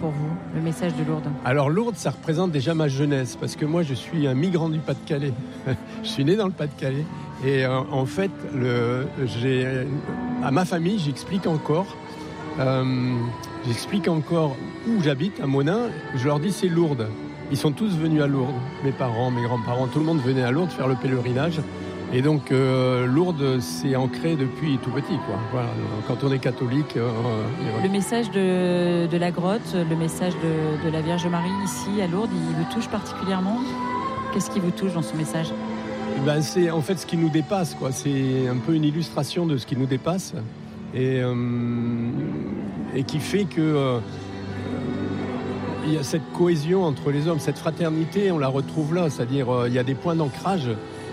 pour vous, le message de Lourdes? Alors Lourdes, ça représente déjà ma jeunesse, parce que moi je suis un migrant du Pas-de-Calais. Je suis né dans le Pas-de-Calais. Et en fait, à ma famille, j'explique encore où j'habite, à Monin. Je leur dis c'est Lourdes. Ils sont tous venus à Lourdes, mes parents, mes grands-parents, tout le monde venait à Lourdes faire le pèlerinage. Et donc Lourdes, c'est ancré depuis tout petit, quoi. Voilà, quand on est catholique. Le message de la grotte, le message de la Vierge Marie ici à Lourdes, il vous touche particulièrement? Qu'est-ce qui vous touche dans ce message? C'est en fait ce qui nous dépasse, quoi. C'est un peu une illustration de ce qui nous dépasse et qui fait que il y a cette cohésion entre les hommes, cette fraternité, on la retrouve là, c'est-à-dire il y a des points d'ancrage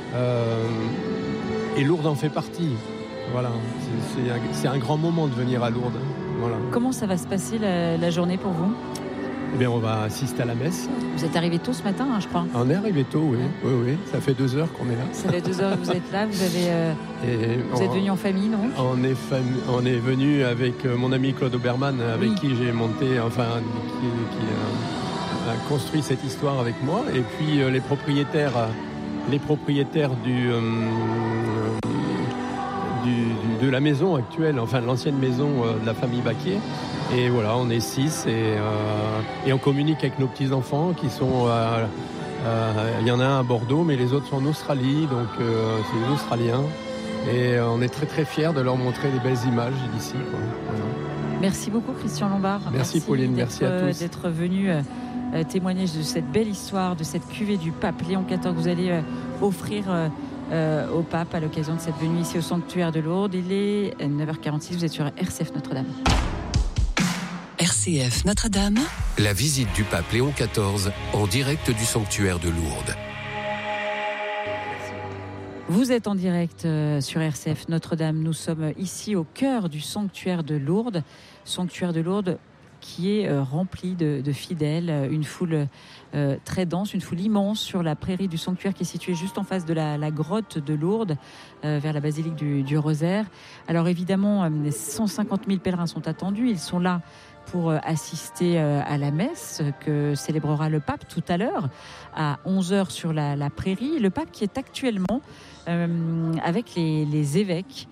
et Lourdes en fait partie. Voilà, c'est un grand moment de venir à Lourdes. Voilà. Comment ça va se passer la journée pour vous? Eh bien, on va assister à la messe. Vous êtes arrivé tôt ce matin, je crois. On est arrivé tôt, oui. Ouais. Oui. Ça fait 2 heures qu'on est là. Ça fait 2 heures que vous êtes là. Vous êtes venu en famille, non? On est venu avec mon ami Claude Obermann, avec qui j'ai monté, qui a construit cette histoire avec moi. Et puis les propriétaires de la maison actuelle, enfin de l'ancienne maison de la famille Baquier. Et voilà, on est 6 et on communique avec nos petits-enfants qui sont... il y en a un à Bordeaux, mais les autres sont en Australie, donc c'est des Australiens. Et on est très très fiers de leur montrer des belles images d'ici, quoi. Voilà. Merci beaucoup Christian Lombard. Merci Pauline, merci à tous. D'être venu témoigner de cette belle histoire, de cette cuvée du pape Léon XIV que vous allez offrir au pape à l'occasion de cette venue ici au sanctuaire de Lourdes. Il est 9h46, vous êtes sur RCF Notre-Dame. RCF Notre-Dame. La visite du pape Léon XIV en direct du sanctuaire de Lourdes. Vous êtes en direct sur RCF Notre-Dame. Nous sommes ici au cœur du sanctuaire de Lourdes. Sanctuaire de Lourdes qui est rempli de fidèles, une foule très dense, une foule immense sur la prairie du sanctuaire qui est située juste en face de la grotte de Lourdes, vers la basilique du Rosaire. Alors évidemment, 150 000 pèlerins sont attendus. Ils sont là pour assister à la messe que célébrera le pape tout à l'heure à 11h sur la prairie. Le pape qui est actuellement avec les évêques,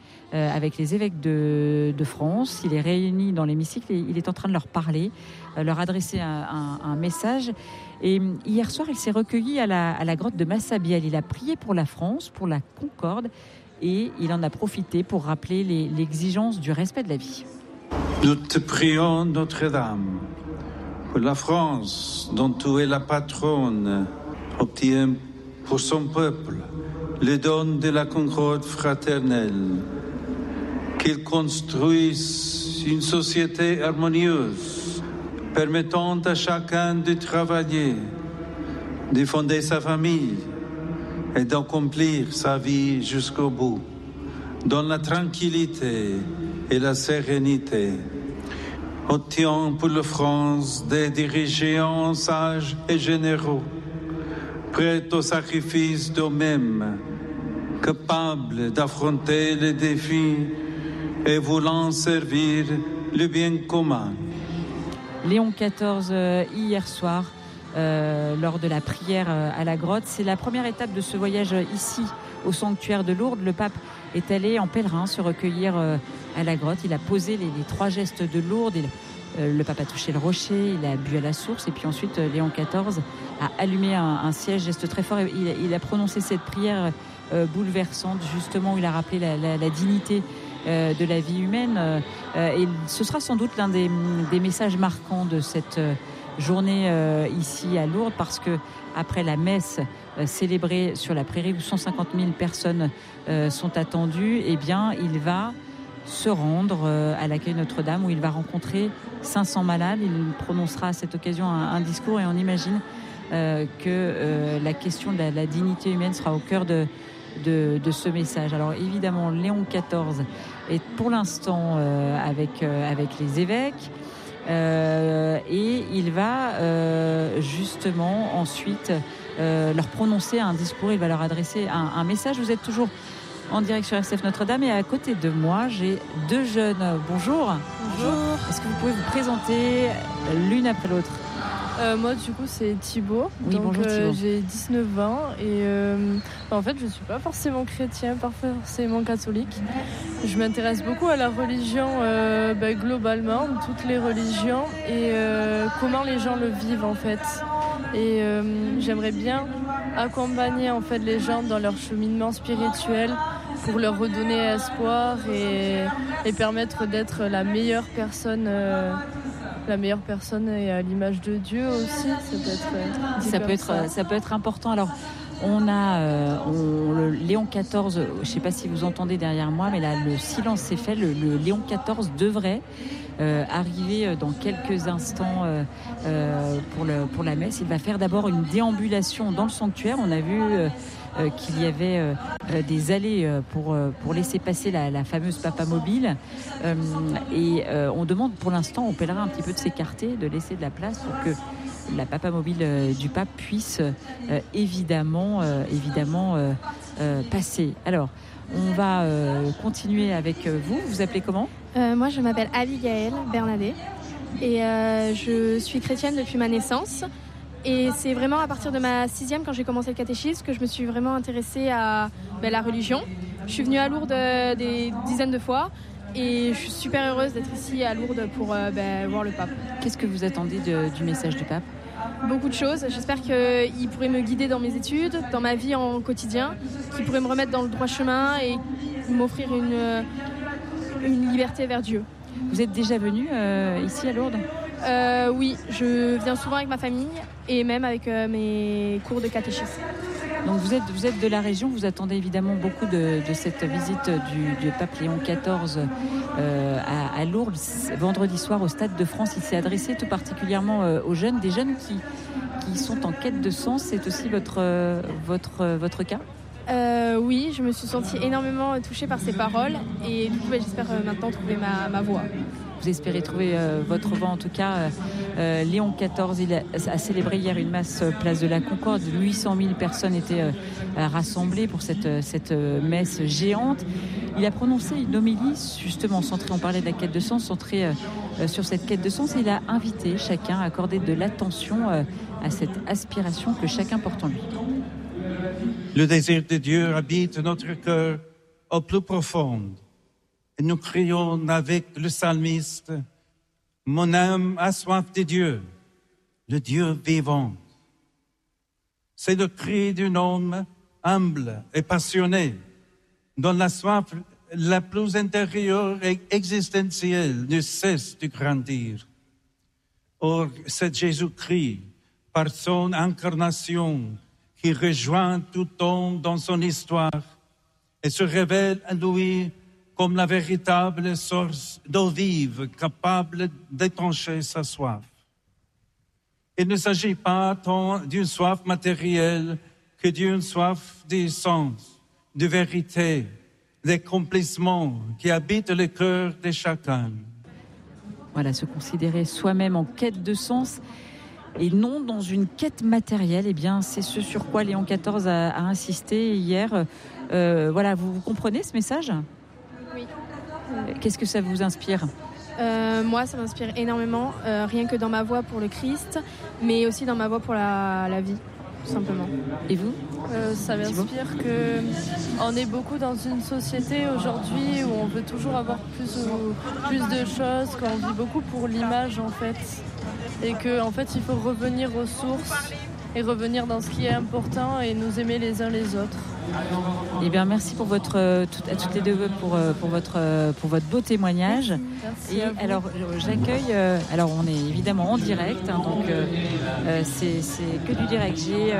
de France. Il est réuni dans l'hémicycle et il est en train de leur parler, leur adresser un message. Et hier soir, il s'est recueilli à la grotte de Massabielle. Il a prié pour la France, pour la Concorde, et il en a profité pour rappeler l'exigence du respect de la vie. Nous te prions, Notre-Dame, pour la France, dont tu es la patronne, obtiens pour son peuple le don de la concorde fraternelle, qu'il construise une société harmonieuse, permettant à chacun de travailler, de fonder sa famille et d'accomplir sa vie jusqu'au bout, dans la tranquillité et la sérénité. Obtiens pour la France des dirigeants sages et généreux, prêts au sacrifice d'eux-mêmes, capables d'affronter les défis et voulant servir le bien commun. Léon XIV, hier soir, lors de la prière à la grotte, c'est la première étape de ce voyage ici, au sanctuaire de Lourdes. Le pape est allé en pèlerin se recueillir à la grotte. Il a posé les 3 gestes de Lourdes. Le pape a touché le rocher, il a bu à la source, et puis ensuite Léon XIV a allumé un siège, geste très fort. Il a prononcé cette prière bouleversante, justement, où il a rappelé la dignité de la vie humaine. Et ce sera sans doute l'un des messages marquants de cette journée ici à Lourdes, parce que après la messe célébrée sur la prairie où 150 000 personnes sont attendues, eh bien, il va se rendre à l'accueil Notre-Dame où il va rencontrer 500 malades. Il prononcera à cette occasion un discours et on imagine que la question de la dignité humaine sera au cœur de ce message. Alors évidemment, Léon XIV est pour l'instant avec les évêques et il va justement ensuite leur prononcer un discours. Il va leur adresser un message. Vous êtes toujours en direct sur RCF Notre-Dame. Et à côté de moi, j'ai 2 jeunes. Bonjour. Bonjour. Est-ce que vous pouvez vous présenter l'une après l'autre ? Moi, du coup, c'est Thibaut. Oui, donc, bonjour Thibaut. j'ai 19 ans et en fait, je ne suis pas forcément chrétien, pas forcément catholique. Je m'intéresse beaucoup à la religion globalement, toutes les religions et comment les gens le vivent en fait. Et j'aimerais bien accompagner en fait les gens dans leur cheminement spirituel pour leur redonner espoir et permettre d'être la meilleure personne et à l'image de Dieu aussi. Ça peut être important. Alors, on a le Léon XIV, je ne sais pas si vous entendez derrière moi, mais là, le silence s'est fait. Le Léon XIV devrait arriver dans quelques instants pour la messe. Il va faire d'abord une déambulation dans le sanctuaire. On a vu qu'il y avait des allées pour laisser passer la fameuse Papa Mobile. On demande pour l'instant aux pèlerins un petit peu de s'écarter, de laisser de la place pour que la Papa Mobile du pape puisse évidemment passer. Alors, on va continuer avec vous. Vous appelez comment ? Moi, je m'appelle Abigaël Bernadet et je suis chrétienne depuis ma naissance. Et c'est vraiment à partir de ma 6e, quand j'ai commencé le catéchisme, que je me suis vraiment intéressée à la religion. Je suis venue à Lourdes des dizaines de fois et je suis super heureuse d'être ici à Lourdes pour voir le pape. Qu'est-ce que vous attendez du message du pape ? Beaucoup de choses. J'espère qu'il pourrait me guider dans mes études, dans ma vie en quotidien, qu'il pourrait me remettre dans le droit chemin et m'offrir une liberté vers Dieu. Vous êtes déjà venu ici à Lourdes ? Oui, je viens souvent avec ma famille et même avec mes cours de catéchisme. Donc vous êtes de la région, vous attendez évidemment beaucoup de cette visite du pape Léon XIV à Lourdes. Vendredi soir au Stade de France, il s'est adressé tout particulièrement aux jeunes, des jeunes qui sont en quête de sens. C'est aussi votre cas ? Oui, je me suis sentie énormément touchée par ces paroles et du coup j'espère maintenant trouver ma voie. Vous espérez trouver votre voie en tout cas. Léon XIV il a célébré hier une messe place de la Concorde. 800 000 personnes étaient rassemblées pour cette messe géante. Il a prononcé une homélie justement centrée, on parlait de la quête de sens, centrée sur cette quête de sens. Et il a invité chacun à accorder de l'attention à cette aspiration que chacun porte en lui. Le désir de Dieu habite notre cœur au plus profond. Et nous crions avec le psalmiste, « Mon âme a soif de Dieu, le Dieu vivant. » C'est le cri d'un homme humble et passionné, dont la soif la plus intérieure et existentielle ne cesse de grandir. Or, c'est Jésus-Christ, par son incarnation, qui rejoint tout homme dans son histoire et se révèle à lui comme la véritable source d'eau vive capable d'étancher sa soif. Il ne s'agit pas tant d'une soif matérielle que d'une soif de sens, de vérité, d'accomplissement qui habite le cœur de chacun. Voilà, se considérer soi-même en quête de sens et non dans une quête matérielle, eh bien, c'est ce sur quoi Léon XIV a insisté hier. Voilà, vous comprenez ce message ? Oui. Qu'est-ce que ça vous inspire ? Moi, ça m'inspire énormément, rien que dans ma voie pour le Christ, mais aussi dans ma voie pour la vie, tout simplement. Et vous ? Ça m'inspire qu'on est beaucoup dans une société aujourd'hui où on veut toujours avoir plus de choses, qu'on vit beaucoup pour l'image en fait. Et qu'en fait, il faut revenir aux sources et revenir dans ce qui est important et nous aimer les uns les autres. Eh bien, merci pour à toutes les deux pour votre beau témoignage. Merci et alors, j'accueille. Alors, on est évidemment en direct, hein, donc c'est que du direct. J'ai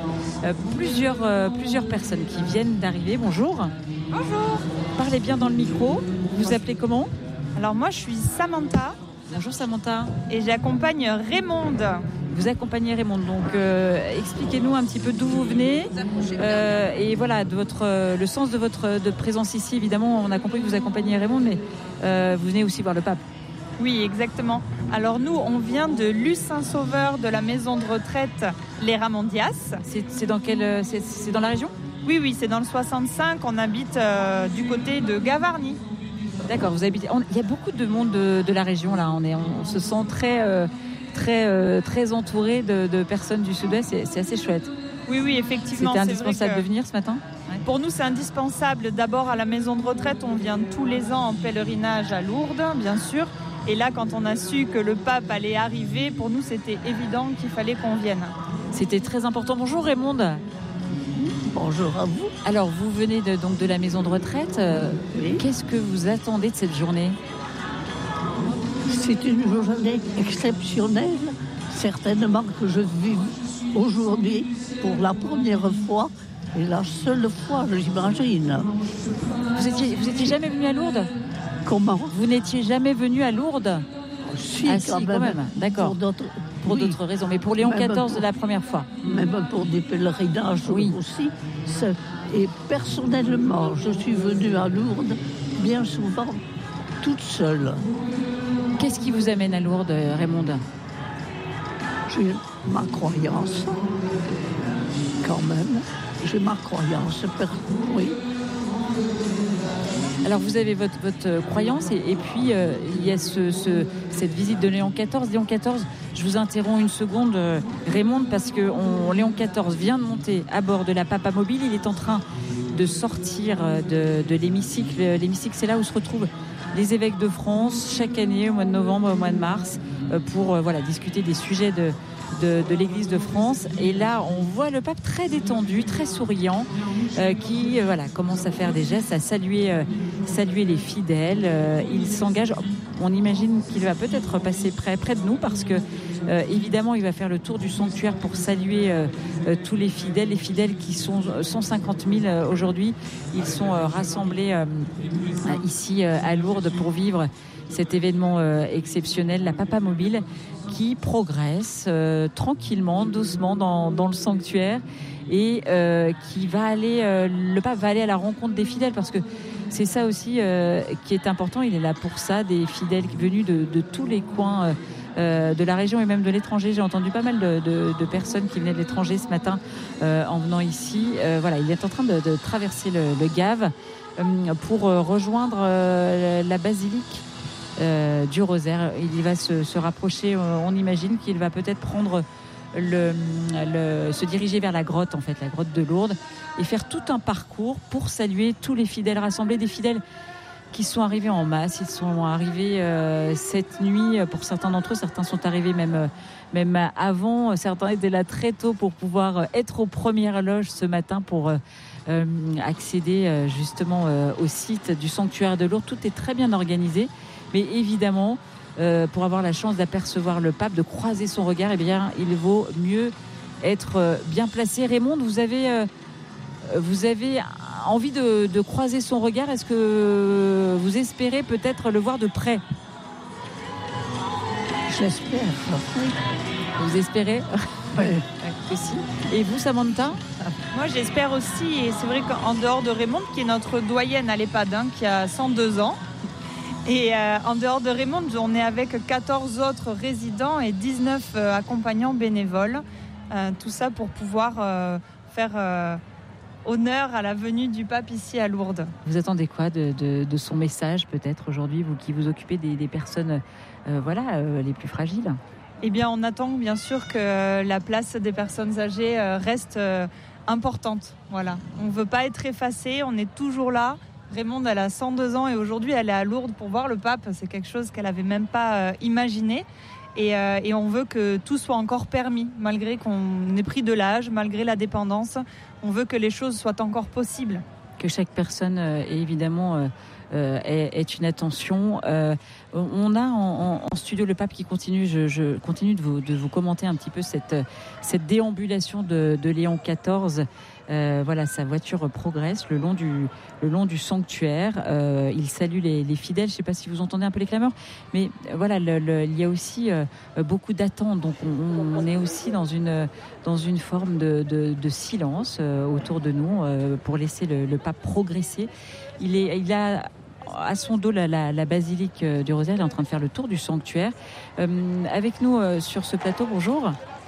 plusieurs personnes qui viennent d'arriver. Bonjour. Bonjour. Parlez bien dans le micro. Vous appelez comment ? Alors moi, je suis Samantha. Bonjour Samantha. Et j'accompagne Raymonde. Vous accompagnez Raymonde, donc expliquez-nous un petit peu d'où vous venez et voilà le sens de votre présence ici. Évidemment, on a compris que vous accompagnez Raymonde, mais vous venez aussi voir le pape. Oui, exactement. Alors nous, on vient de Luce-Saint-Sauveur, de la maison de retraite Les Ramondias. C'est dans la région ? Oui, c'est dans le 65. On habite du côté de Gavarnie. D'accord, vous habitez. Il y a beaucoup de monde de la région là. On se sent très entouré de personnes du Sud-Ouest. C'est assez chouette. Oui, effectivement. C'était indispensable de venir ce matin. Pour nous, c'est indispensable. D'abord, à la maison de retraite, on vient tous les ans en pèlerinage à Lourdes, bien sûr. Et là, quand on a su que le pape allait arriver, pour nous, c'était évident qu'il fallait qu'on vienne. C'était très important. Bonjour Raymond. Bonjour à vous. Alors, vous venez donc de la maison de retraite. Oui. Qu'est-ce que vous attendez de cette journée ? C'est une journée exceptionnelle. Certainement que je vis aujourd'hui pour la première fois et la seule fois, j'imagine. Vous étiez jamais venu à Lourdes ? Comment ? Vous n'étiez jamais venu à Lourdes ? Si, quand même. D'accord. Pour d'autres raisons, mais pour Léon XIV, de la première fois. Même pour des pèlerinages aussi. Et personnellement, je suis venue à Lourdes bien souvent toute seule. Qu'est-ce qui vous amène à Lourdes, Raymond ? J'ai ma croyance, quand même. J'ai ma croyance, oui. Alors vous avez votre croyance et puis il y a cette visite de Léon XIV. Léon XIV, je vous interromps une seconde, Raymond, parce que Léon XIV vient de monter à bord de la Papa Mobile. Il est en train de sortir de l'hémicycle. L'hémicycle, c'est là où se retrouvent les évêques de France chaque année au mois de novembre, au mois de mars, pour discuter des sujets de l'Église de France. Et là, on voit le pape très détendu, très souriant, qui commence à faire des gestes, à saluer les fidèles. Il s'engage. On imagine qu'il va peut-être passer près de nous parce que, évidemment, il va faire le tour du sanctuaire pour saluer tous les fidèles qui sont 150 000 aujourd'hui. Ils sont rassemblés ici à Lourdes pour vivre cet événement exceptionnel, la Papa Mobile, qui progresse tranquillement, doucement dans le sanctuaire et qui va aller, le pape va aller à la rencontre des fidèles parce que c'est ça aussi qui est important. Il est là pour ça, des fidèles venus de tous les coins de la région et même de l'étranger. J'ai entendu pas mal de personnes qui venaient de l'étranger ce matin en venant ici. Il est en train de traverser le Gave pour rejoindre la basilique du Rosaire. Il va se rapprocher, on imagine qu'il va peut-être prendre se diriger vers la grotte de Lourdes et faire tout un parcours pour saluer tous les fidèles rassemblés, des fidèles qui sont arrivés en masse. Ils sont arrivés cette nuit pour certains d'entre eux, certains sont arrivés même avant, certains étaient là très tôt pour pouvoir être aux premières loges ce matin pour accéder justement au site du sanctuaire de Lourdes. Tout est très bien organisé. Mais évidemment, pour avoir la chance d'apercevoir le pape, de croiser son regard, il vaut mieux être bien placé. Raymond, vous avez envie de croiser son regard. Est-ce que vous espérez peut-être le voir de près ? J'espère, oui. Vous espérez ? Oui. Aussi. Et vous, Samantha ? Moi, j'espère aussi. Et c'est vrai qu'en dehors de Raymond, qui est notre doyenne à l'EHPAD, qui a 102 ans, et en dehors de Raymond, on est avec 14 autres résidents et 19 accompagnants bénévoles. Tout ça pour pouvoir faire honneur à la venue du pape ici à Lourdes. Vous attendez quoi de son message peut-être aujourd'hui, vous qui vous occupez des personnes les plus fragiles ? Eh bien, on attend bien sûr que la place des personnes âgées reste importante. Voilà. On ne veut pas être effacé, on est toujours là. Raymond, elle a 102 ans et aujourd'hui, elle est à Lourdes pour voir le pape. C'est quelque chose qu'elle n'avait même pas imaginé. Et on veut que tout soit encore permis, malgré qu'on ait pris de l'âge, malgré la dépendance. On veut que les choses soient encore possibles. Que chaque personne, évidemment, ait une attention. On a en studio le pape qui continue. Je continue de vous commenter un petit peu cette déambulation de Léon XIV. Sa voiture progresse le long du sanctuaire. Il salue les fidèles. Je ne sais pas si vous entendez un peu les clameurs, mais il y a aussi beaucoup d'attentes. Donc on est aussi dans une forme de silence autour de nous pour laisser le pape progresser. Il a à son dos la basilique du Rosaire. Il est en train de faire le tour du sanctuaire. Avec nous sur ce plateau, bonjour.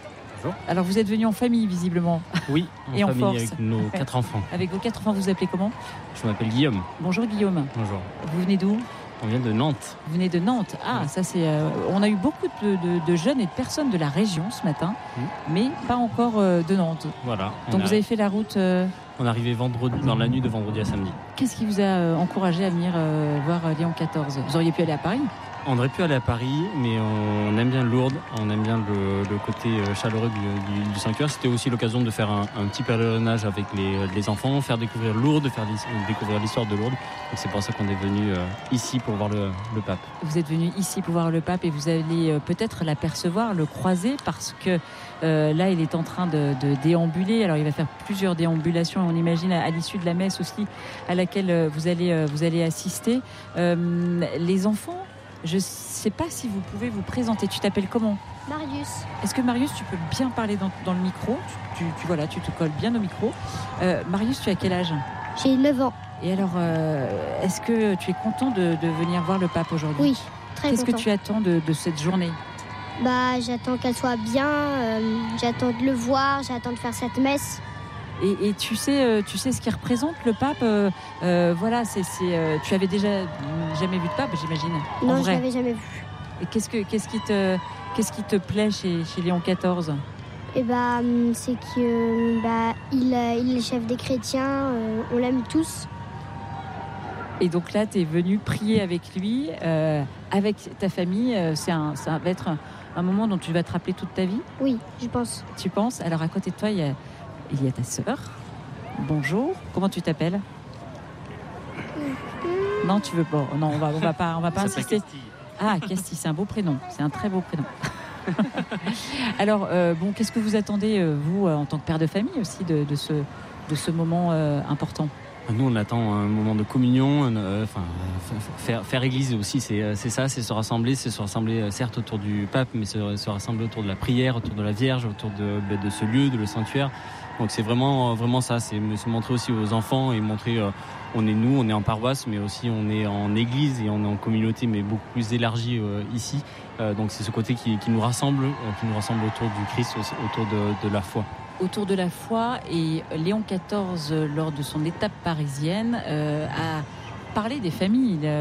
Bonjour. Alors vous êtes venu en famille visiblement. Oui, Et en famille force. avec nos 4 enfants. Avec vos 4 enfants, vous vous appelez comment? Je m'appelle Guillaume. Bonjour Guillaume. Bonjour. Vous venez d'où? On vient de Nantes. Vous venez de Nantes. Ah, ça c'est. On a eu beaucoup de jeunes et de personnes de la région ce matin, mais pas encore de Nantes. Voilà. Donc vous avez fait la route. On est arrivé dans la nuit de vendredi à samedi. Qu'est-ce qui vous a encouragé à venir voir Léon XIV? Vous auriez pu aller à Paris? On aurait pu aller à Paris, mais on aime bien Lourdes, on aime bien le côté chaleureux du sanctuaire. C'était aussi l'occasion de faire un petit pèlerinage avec les enfants, faire découvrir Lourdes, faire découvrir l'histoire de Lourdes. Donc c'est pour ça qu'on est venu ici pour voir le pape. Vous êtes venu ici pour voir le pape et vous allez peut-être l'apercevoir, le croiser, parce que là il est en train de déambuler. Alors il va faire plusieurs déambulations, on imagine à l'issue de la messe aussi à laquelle vous allez assister. Les enfants, je ne sais pas si vous pouvez vous présenter. Tu t'appelles comment? Marius. Est-ce que Marius, tu peux bien parler dans le micro? Tu te colles bien au micro. Marius, tu as quel âge? J'ai 9 ans. Et alors, est-ce que tu es content de venir voir le pape aujourd'hui? Oui, très Qu'est-ce content. que tu attends de cette journée? J'attends qu'elle soit bien, j'attends de le voir, j'attends de faire cette messe. Et tu sais ce qu'il représente, le pape. Voilà, tu avais déjà jamais vu de pape, j'imagine. Non, je l'avais jamais vu. Et qu'est-ce qui te plaît chez Léon XIV? C'est que il est le chef des chrétiens, on l'aime tous. Et donc là, tu es venu prier avec lui, avec ta famille. Ça va être un moment dont tu vas te rappeler toute ta vie? Oui, je pense. Tu penses? Alors à côté de toi, il y a ta sœur. Bonjour. Comment tu t'appelles? Non, tu veux pas. Non, on va pas insister. Castille. Ah, Castille, c'est un beau prénom. C'est un très beau prénom. Alors, qu'est-ce que vous attendez, vous, en tant que père de famille aussi, de ce moment important? Nous, on attend un moment de communion, faire église aussi, c'est ça, c'est se rassembler certes autour du pape, mais se rassembler autour de la prière, autour de la Vierge, autour de ce lieu, de le sanctuaire. Donc c'est vraiment ça, c'est se montrer aussi aux enfants et montrer, on est en paroisse, mais aussi on est en église et on est en communauté, mais beaucoup plus élargie ici. Donc c'est ce côté qui nous rassemble autour du Christ, autour de la foi. Autour de la foi, et Léon XIV, lors de son étape parisienne, a parlé des familles. Il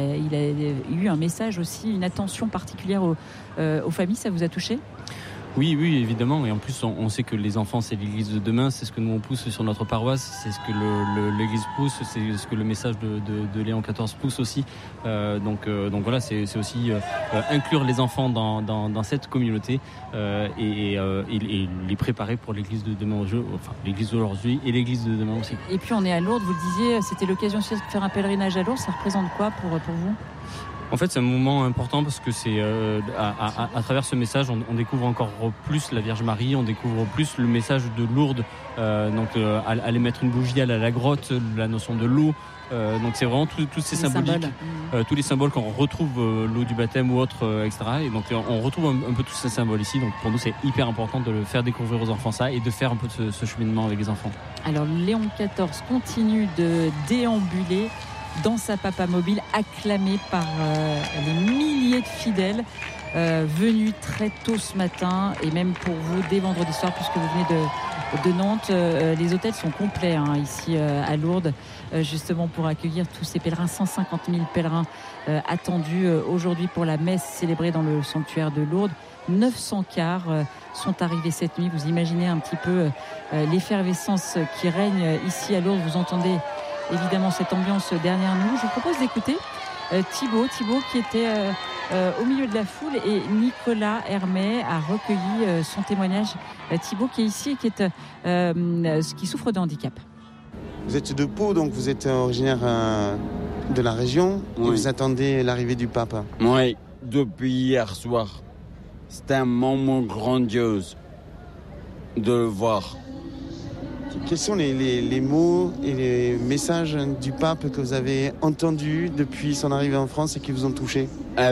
a eu un message aussi, une attention particulière aux familles. Ça vous a touché? Oui, évidemment. Et en plus, on sait que les enfants, c'est l'église de demain. C'est ce que nous, on pousse sur notre paroisse. C'est ce que l'église pousse. C'est ce que le message de Léon XIV pousse aussi. Donc voilà, c'est aussi inclure les enfants dans cette communauté et les préparer pour l'église de demain l'église d'aujourd'hui et l'église de demain aussi. Et puis on est à Lourdes, vous le disiez, c'était l'occasion aussi de faire un pèlerinage à Lourdes. Ça représente quoi pour vous? En fait, c'est un moment important parce que c'est à travers ce message, on découvre encore plus la Vierge Marie, on découvre plus le message de Lourdes. Aller mettre une bougie à la grotte, la notion de l'eau. Donc c'est vraiment tous ces symboliques, tous les symboles qu'on retrouve, l'eau du baptême ou autre, etc. Et donc on retrouve un peu tous ces symboles ici. Donc pour nous, c'est hyper important de le faire découvrir aux enfants ça et de faire un peu de ce cheminement avec les enfants. Alors Léon XIV continue de déambuler dans sa papa mobile, acclamé par les milliers de fidèles venus très tôt ce matin, et même pour vous dès vendredi soir, puisque vous venez de Nantes. Les hôtels sont complets ici à Lourdes, justement pour accueillir tous ces pèlerins. 150 000 pèlerins attendus aujourd'hui pour la messe célébrée dans le sanctuaire de Lourdes. 900 cars sont arrivés cette nuit. Vous imaginez un petit peu l'effervescence qui règne ici à Lourdes. Vous entendez évidemment cette ambiance derrière nous. Je vous propose d'écouter Thibaut qui était au milieu de la foule, et Nicolas Hermet a recueilli son témoignage. Thibaut qui est ici et qui souffre de handicap. Vous êtes de Pau, donc vous êtes originaire de la région, oui. Et vous attendez l'arrivée du pape. Oui, depuis hier soir. C'était un moment grandiose de le voir. Quels sont les mots et les messages du pape que vous avez entendus depuis son arrivée en France et qui vous ont touché?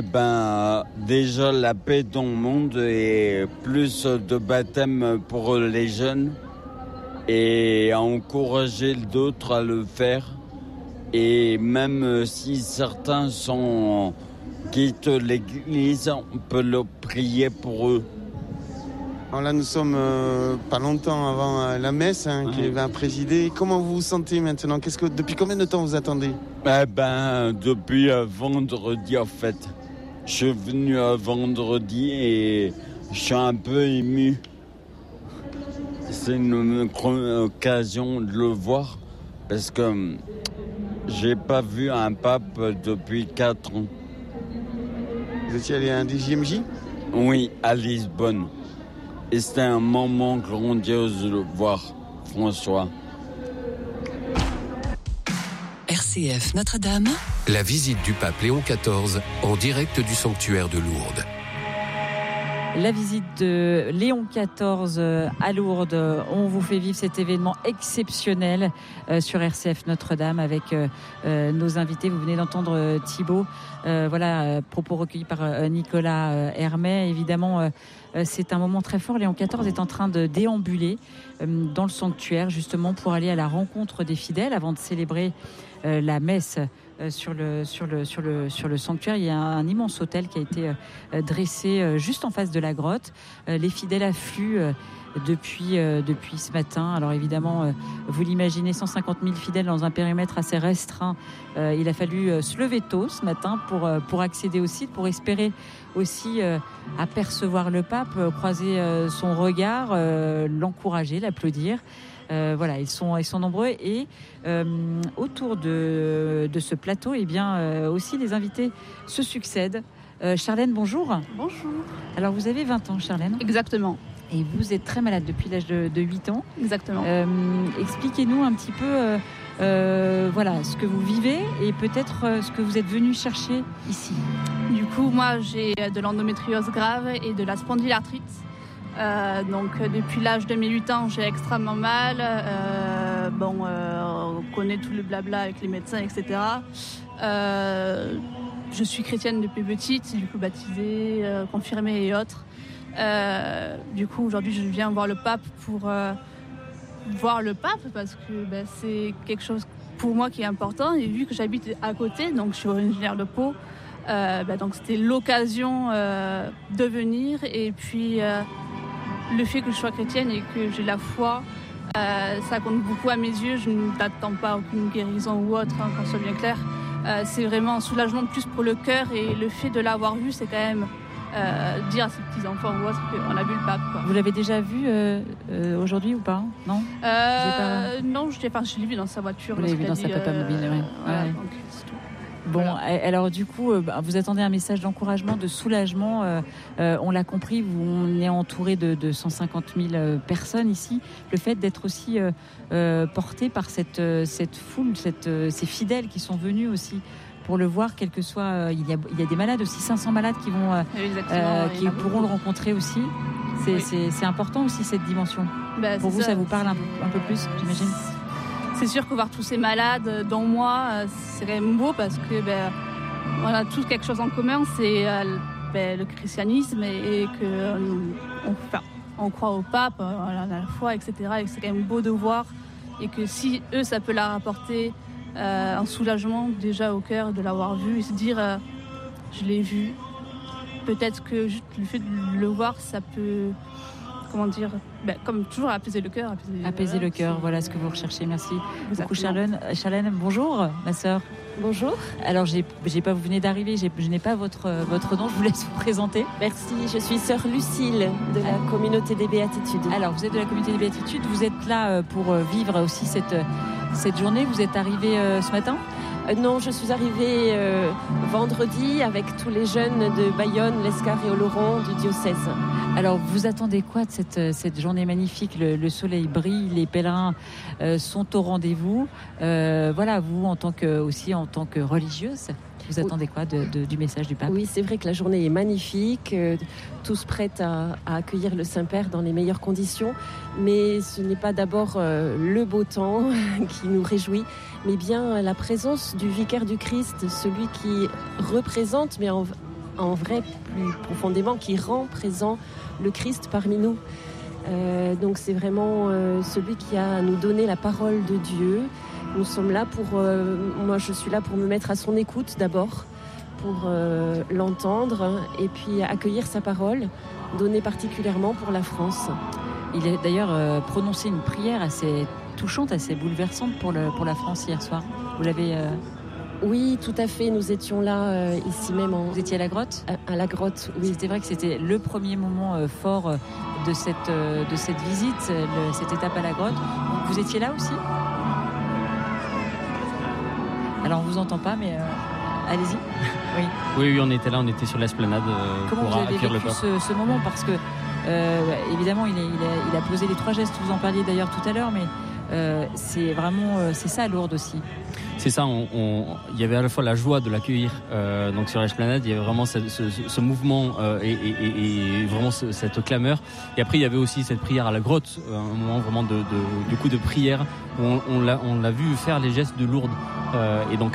Déjà la paix dans le monde et plus de baptême pour les jeunes et à encourager d'autres à le faire. Et même si certains quittent l'église, on peut le prier pour eux. Alors là, nous sommes pas longtemps avant la messe qui va présider. Comment vous vous sentez maintenant ? Depuis combien de temps vous attendez ? Depuis vendredi, en fait. Je suis venu vendredi et je suis un peu ému. C'est une occasion de le voir parce que j'ai pas vu un pape depuis 4 ans. Vous étiez allé à un DJMJ ? Oui, à Lisbonne. Et c'était un moment grandiose de le voir, François. RCF Notre-Dame. La visite du pape Léon XIV en direct du sanctuaire de Lourdes. La visite de Léon XIV à Lourdes. On vous fait vivre cet événement exceptionnel sur RCF Notre-Dame avec nos invités. Vous venez d'entendre Thibaut. Propos recueillis par Nicolas Hermet. Évidemment, c'est un moment très fort. Léon XIV est en train de déambuler dans le sanctuaire justement pour aller à la rencontre des fidèles avant de célébrer la messe. Sur le sanctuaire, il y a un immense autel qui a été dressé juste en face de la grotte. Les fidèles affluent depuis ce matin. Alors évidemment, vous l'imaginez, 150 000 fidèles dans un périmètre assez restreint. Il a fallu se lever tôt ce matin pour accéder au site, pour espérer aussi apercevoir le pape, croiser son regard, l'encourager, l'applaudir. Ils sont nombreux et autour de ce plateau, aussi les invités se succèdent. Charlène, bonjour. Bonjour. Alors vous avez 20 ans, Charlène. Exactement. Et vous êtes très malade depuis l'âge de 8 ans. Exactement. Expliquez-nous un petit peu ce que vous vivez et peut-être ce que vous êtes venu chercher ici. Du coup, moi j'ai de l'endométriose grave et de la spondylarthrite. Depuis l'âge de mes 8 ans, j'ai extrêmement mal. On connaît tout le blabla avec les médecins, etc. Je suis chrétienne depuis petite, du coup baptisée, confirmée et autres. Aujourd'hui, je viens voir le pape pour voir le pape parce que c'est quelque chose pour moi qui est important. Et vu que j'habite à côté, donc je suis originaire de Pau, donc c'était l'occasion de venir. Et puis le fait que je sois chrétienne et que j'ai la foi, ça compte beaucoup à mes yeux. Je n'attends pas aucune guérison ou autre, qu'on soit bien clair. C'est vraiment un soulagement de plus pour le cœur et le fait de l'avoir vu, c'est quand même dire à ses petits-enfants ou autre qu'on a vu le pape. Quoi. Vous l'avez déjà vu aujourd'hui ou pas ? Non Non, je l'ai vu dans sa voiture. Vous l'avez vu dans sa papamobile, oui. Donc, c'est tout. Bon, voilà. Alors du coup, vous attendez un message d'encouragement, de soulagement. On l'a compris, on est entouré de 150 000 personnes ici. Le fait d'être aussi porté par cette foule, ces fidèles qui sont venus aussi pour le voir, quel que soit. Il y a des malades aussi, 500 malades qui pourront le rencontrer aussi. C'est important aussi cette dimension. Pour vous, ça vous parle un peu plus, j'imagine. C'est sûr que voir tous ces malades, dont moi, c'est quand même beau parce que on a tous quelque chose en commun, c'est le christianisme et que on croit au pape, on a la foi, etc. Et c'est quand même beau de voir et que si eux, ça peut leur apporter un soulagement déjà au cœur de l'avoir vu et se dire je l'ai vu. Peut-être que juste le fait de le voir, ça peut... comme toujours, apaiser le cœur. Apaiser le cœur, voilà ce que vous recherchez. Merci beaucoup, Charlène. Bonjour, ma sœur. Bonjour. Alors, vous venez d'arriver, je n'ai pas votre nom, je vous laisse vous présenter. Merci, je suis sœur Lucille de la communauté des Béatitudes. Alors, vous êtes de la communauté des Béatitudes, vous êtes là pour vivre aussi cette journée. Vous êtes arrivée ce matin ? Non, je suis arrivée vendredi avec tous les jeunes de Bayonne, l'Escar et Oloron du diocèse. Alors, vous attendez quoi de cette journée magnifique ? Le soleil brille, les pèlerins sont au rendez-vous. Vous, en tant que religieuse, vous attendez quoi du message du pape ? Oui, c'est vrai que la journée est magnifique, tous prêts à accueillir le Saint-Père dans les meilleures conditions. Mais ce n'est pas d'abord le beau temps qui nous réjouit, mais bien la présence du vicaire du Christ, celui qui représente, mais en vrai, plus profondément, qui rend présent le Christ parmi nous. Donc c'est vraiment celui qui a nous donné la parole de Dieu. Nous sommes là moi je suis là pour me mettre à son écoute d'abord, pour l'entendre et puis accueillir sa parole donné particulièrement pour la France. Il a d'ailleurs prononcé une prière assez touchante, assez bouleversante pour la France hier soir. Vous l'avez... Oui, tout à fait. Nous étions là, ici même. Vous étiez à la grotte ? À la grotte, oui. C'était vrai que c'était le premier moment fort de cette visite, cette étape à la grotte. Donc, vous étiez là aussi ? Alors, on ne vous entend pas, mais allez-y. Oui. Oui, on était là, on était sur l'esplanade Comment pour vous avez accueillir le vécu pape. ce moment ? Parce que, évidemment, il a posé les 3 gestes. Vous en parliez d'ailleurs tout à l'heure, mais c'est vraiment... c'est ça, Lourdes aussi. C'est ça, il y avait à la fois la joie de l'accueillir donc sur l'esplanade, il y avait vraiment ce mouvement et vraiment cette clameur. Et après, il y avait aussi cette prière à la grotte, un moment vraiment du coup de prière où on l'a vu faire les gestes de Lourdes. Et donc,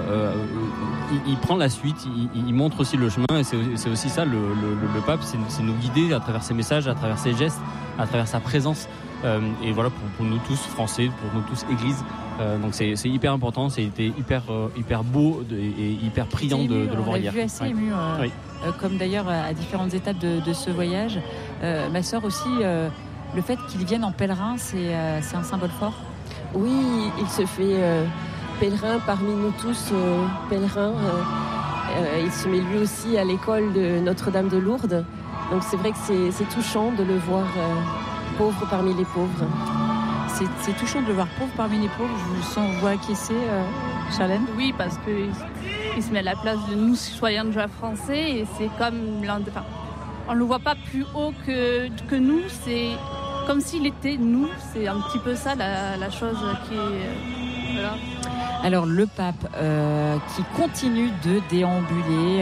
il prend la suite, il montre aussi le chemin. Et c'est aussi ça, le pape, c'est nous guider à travers ses messages, à travers ses gestes, à travers sa présence. Et voilà, pour nous tous Français, pour nous tous Église. Donc c'est hyper important, c'était hyper beau et hyper priant de le voir hier. On l'a vu assez ému, oui. Comme d'ailleurs à différentes étapes de ce voyage. Ma sœur aussi, le fait qu'il vienne en pèlerin, c'est un symbole fort. Oui, il se fait pèlerin parmi nous tous, pèlerin. Il se met lui aussi à l'école de Notre-Dame de Lourdes. Donc c'est vrai que c'est touchant de le voir pauvre parmi les pauvres. C'est touchant de le voir pauvre parmi les pauvres. Je vous sens vous acquiescer, Charlène. Oui, parce qu'il se met à la place de nous, citoyens de français, et c'est comme on le voit pas plus haut que nous. C'est comme s'il était nous. C'est un petit peu ça la chose qui est voilà. Alors le pape qui continue de déambuler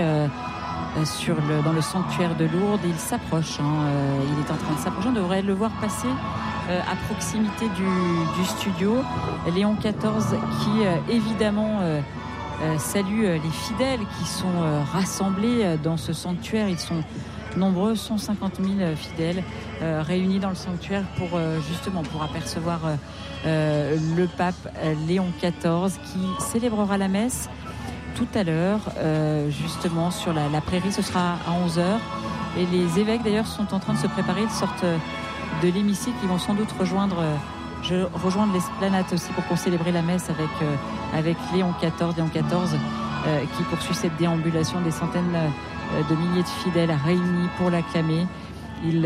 dans le sanctuaire de Lourdes, il s'approche. Il est en train de s'approcher. On devrait le voir passer à proximité du studio. Léon XIV qui évidemment salue les fidèles qui sont rassemblés dans ce sanctuaire. Ils sont nombreux, 150 000 fidèles réunis dans le sanctuaire pour apercevoir le pape Léon XIV qui célébrera la messe tout à l'heure, justement sur la prairie. Ce sera à 11h. Et les évêques d'ailleurs sont en train de se préparer. Ils sortent de l'hémicycle. Ils vont sans doute rejoindre l'esplanade aussi pour célébrer la messe avec Léon XIV qui poursuit cette déambulation des centaines de milliers de fidèles réunis pour l'acclamer. Il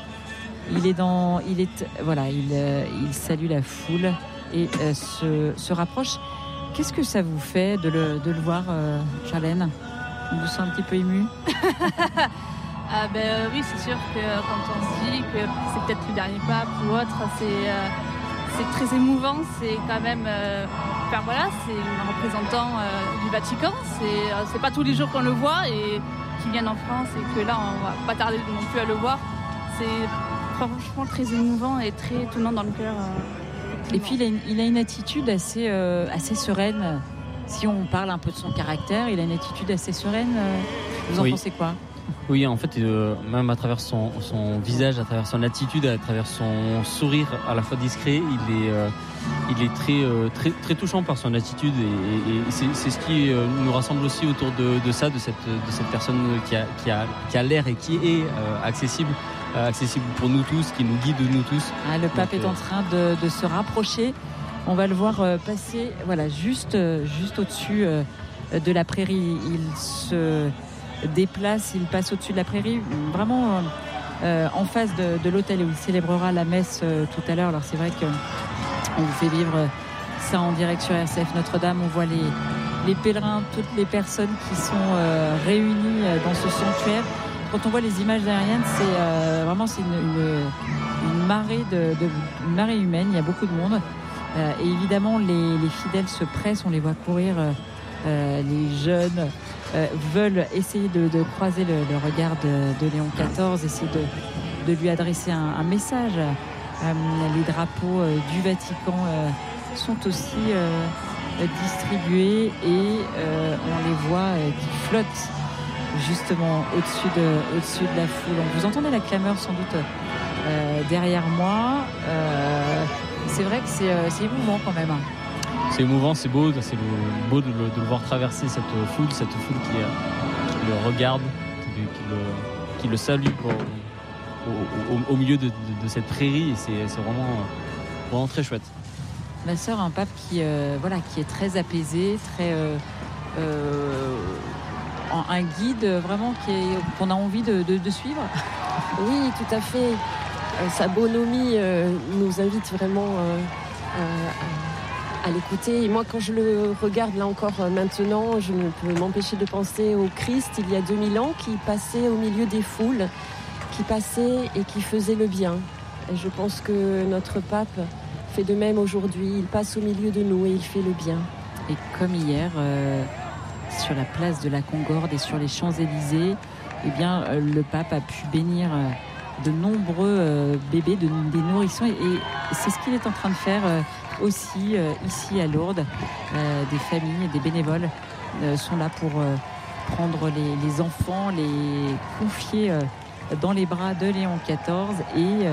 salue la foule et se rapproche. Qu'est-ce que ça vous fait de le voir, Charlène ? On vous sent un petit peu ému ? Oui, c'est sûr que quand on se dit que c'est peut-être le dernier pape ou autre, c'est très émouvant. C'est quand même, c'est un représentant du Vatican. C'est pas tous les jours qu'on le voit et qu'il vienne en France et que là on va pas tarder non plus à le voir. C'est franchement très émouvant et très étonnant dans le cœur. Et puis il a une attitude assez sereine. Si on parle un peu de son caractère, il a une attitude assez sereine. Vous en pensez quoi ? Oui, en fait, même à travers son visage, à travers son attitude, à travers son sourire à la fois discret, il est très touchant par son attitude et c'est ce qui nous rassemble aussi autour de cette personne qui a l'air et qui est accessible pour nous tous, qui nous guide nous tous. Le pape est en train de se rapprocher. On va le voir passer, juste au-dessus de la prairie. Il se déplace, il passe au-dessus de la prairie, vraiment en face de l'hôtel où il célébrera la messe tout à l'heure. Alors c'est vrai qu'on vous fait vivre ça en direct sur RCF Notre-Dame. On voit les pèlerins, toutes les personnes qui sont réunies dans ce sanctuaire. Quand on voit les images aériennes, c'est vraiment une marée humaine. Il y a beaucoup de monde et évidemment les fidèles se pressent, on les voit courir. Les jeunes veulent essayer de croiser le regard de Léon XIV, essayer de lui adresser un message. Les drapeaux du Vatican sont aussi distribués et on les voit qui flottent justement au-dessus de la foule. Vous entendez la clameur sans doute derrière moi. C'est vrai que c'est émouvant quand même. C'est émouvant, c'est beau de le voir traverser cette foule qui le regarde, qui le salue au milieu de cette prairie, et c'est vraiment très chouette. Ma sœur a un pape qui est très apaisé, très un guide vraiment qu'on a envie de suivre. Oui, tout à fait. Sa bonhomie nous invite vraiment à l'écouter. Et moi, quand je le regarde là encore maintenant, je ne peux m'empêcher de penser au Christ il y a 2000 ans qui passait au milieu des foules, qui passait et qui faisait le bien. Et je pense que notre pape fait de même aujourd'hui. Il passe au milieu de nous et il fait le bien. Et comme hier, sur la place de la Concorde et sur les Champs-Élysées, eh bien, le pape a pu bénir de nombreux bébés, des nourrissons. Et c'est ce qu'il est en train de faire aussi ici à Lourdes. Des familles et des bénévoles sont là pour prendre les enfants, les confier dans les bras de Léon XIV et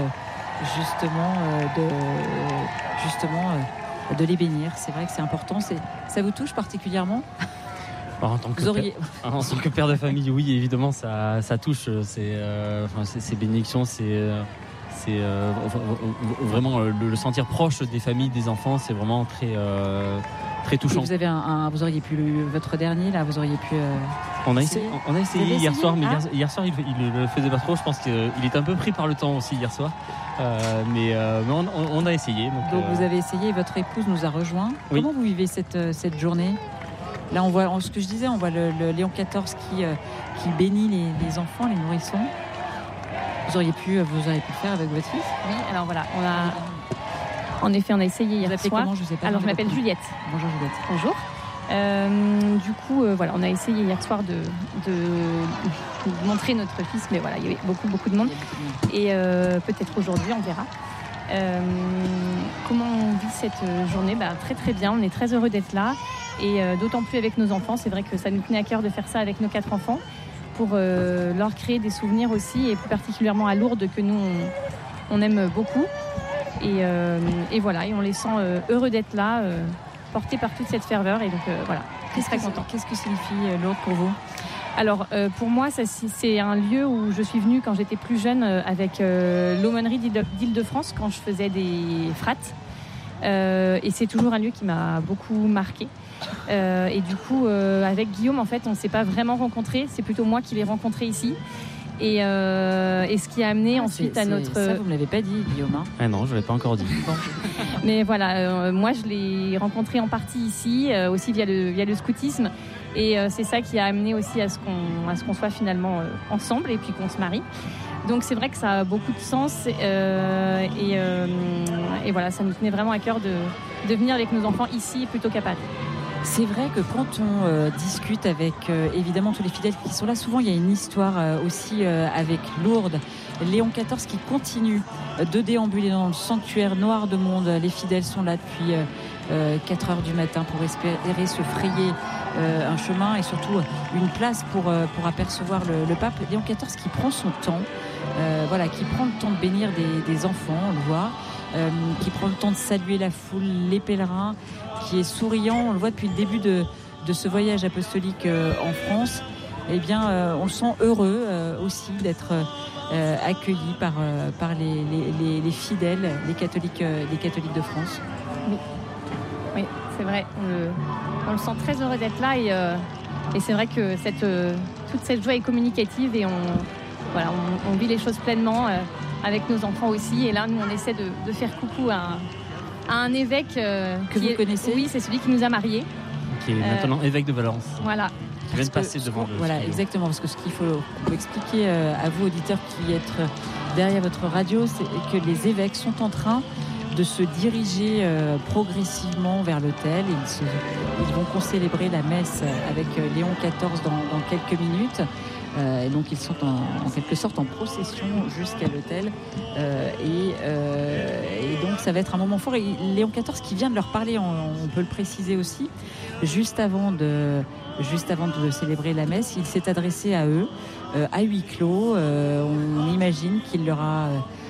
de les bénir. C'est vrai que c'est important. Ça vous touche particulièrement ? Alors, en tant que père de famille, oui, évidemment, ça touche. Ces bénédictions, c'est vraiment le sentir proche des familles, des enfants, c'est vraiment très touchant. Et vous auriez pu votre dernier là, vous auriez pu. On a essayé hier soir, mais hier soir il le faisait pas trop. Je pense qu'il était un peu pris par le temps aussi hier soir, mais on a essayé. Donc vous avez essayé, votre épouse nous a rejoint. Oui. Comment vous vivez cette journée ? Là, on voit ce que je disais, on voit le Léon XIV qui bénit les enfants, les nourrissons. Vous auriez pu le faire avec votre fils ? Oui, alors voilà, on a essayé hier soir. Comment, alors je m'appelle Juliette. Bonjour Juliette. Bonjour. Du coup, on a essayé hier soir de montrer notre fils, mais voilà, il y avait beaucoup de monde. Et peut-être aujourd'hui, on verra. Comment on vit cette journée ? Très très bien, on est très heureux d'être là. Et d'autant plus avec nos enfants, c'est vrai que ça nous tenait à cœur de faire ça avec nos 4 enfants pour leur créer des souvenirs aussi, et plus particulièrement à Lourdes que nous on aime beaucoup. Et voilà, et on les sent heureux d'être là, portés par toute cette ferveur, et donc voilà, très content. Qu'est-ce que signifie Lourdes pour vous ? Alors pour moi, c'est un lieu où je suis venue quand j'étais plus jeune avec l'aumônerie d'Île-de-France, quand je faisais des frates. Et c'est toujours un lieu qui m'a beaucoup marqué. Et du coup, avec Guillaume, en fait, on ne s'est pas vraiment rencontrés. C'est plutôt moi qui l'ai rencontré ici. Et ce qui a amené ensuite à notre... Ça, vous ne me l'avez pas dit, Guillaume. Non, je ne l'ai pas encore dit. Bon. Mais voilà, moi, je l'ai rencontré en partie ici, aussi via le scoutisme. Et c'est ça qui a amené aussi à ce qu'on soit finalement ensemble et puis qu'on se marie. Donc c'est vrai que ça a beaucoup de sens et voilà, ça nous tenait vraiment à cœur de venir avec nos enfants ici plutôt qu'à Paris. C'est vrai que quand on discute avec évidemment tous les fidèles qui sont là, souvent il y a une histoire aussi avec Lourdes. Léon XIV qui continue de déambuler dans le sanctuaire noir de monde. Les fidèles sont là depuis 4 heures du matin pour espérer se frayer un chemin et surtout une place pour apercevoir le pape. Léon XIV qui prend son temps, qui prend le temps de bénir des enfants, on le voit, qui prend le temps de saluer la foule, les pèlerins, qui est souriant, on le voit depuis le début de ce voyage apostolique en France. Eh bien, on le sent heureux aussi d'être accueilli par les fidèles, les catholiques de France. Oui, c'est vrai. On le sent très heureux d'être là et c'est vrai que toute cette joie est communicative et on vit les choses pleinement avec nos enfants aussi. Et là, nous, on essaie de faire coucou à un évêque que vous connaissez. Oui, c'est celui qui nous a mariés. Qui est maintenant évêque de Valence. Voilà. Qui vient de passer devant le... Voilà, exactement. Parce que ce qu'il faut expliquer à vous, auditeurs, qui êtes derrière votre radio, c'est que les évêques sont en train de se diriger progressivement vers l'autel. Ils vont concélébrer la messe avec Léon XIV dans quelques minutes. Et donc ils sont en quelque sorte en procession jusqu'à l'autel. Et donc ça va être un moment fort. Et Léon XIV qui vient de leur parler, on peut le préciser aussi, juste avant de célébrer la messe, il s'est adressé à eux à huis clos. On imagine qu'il leur a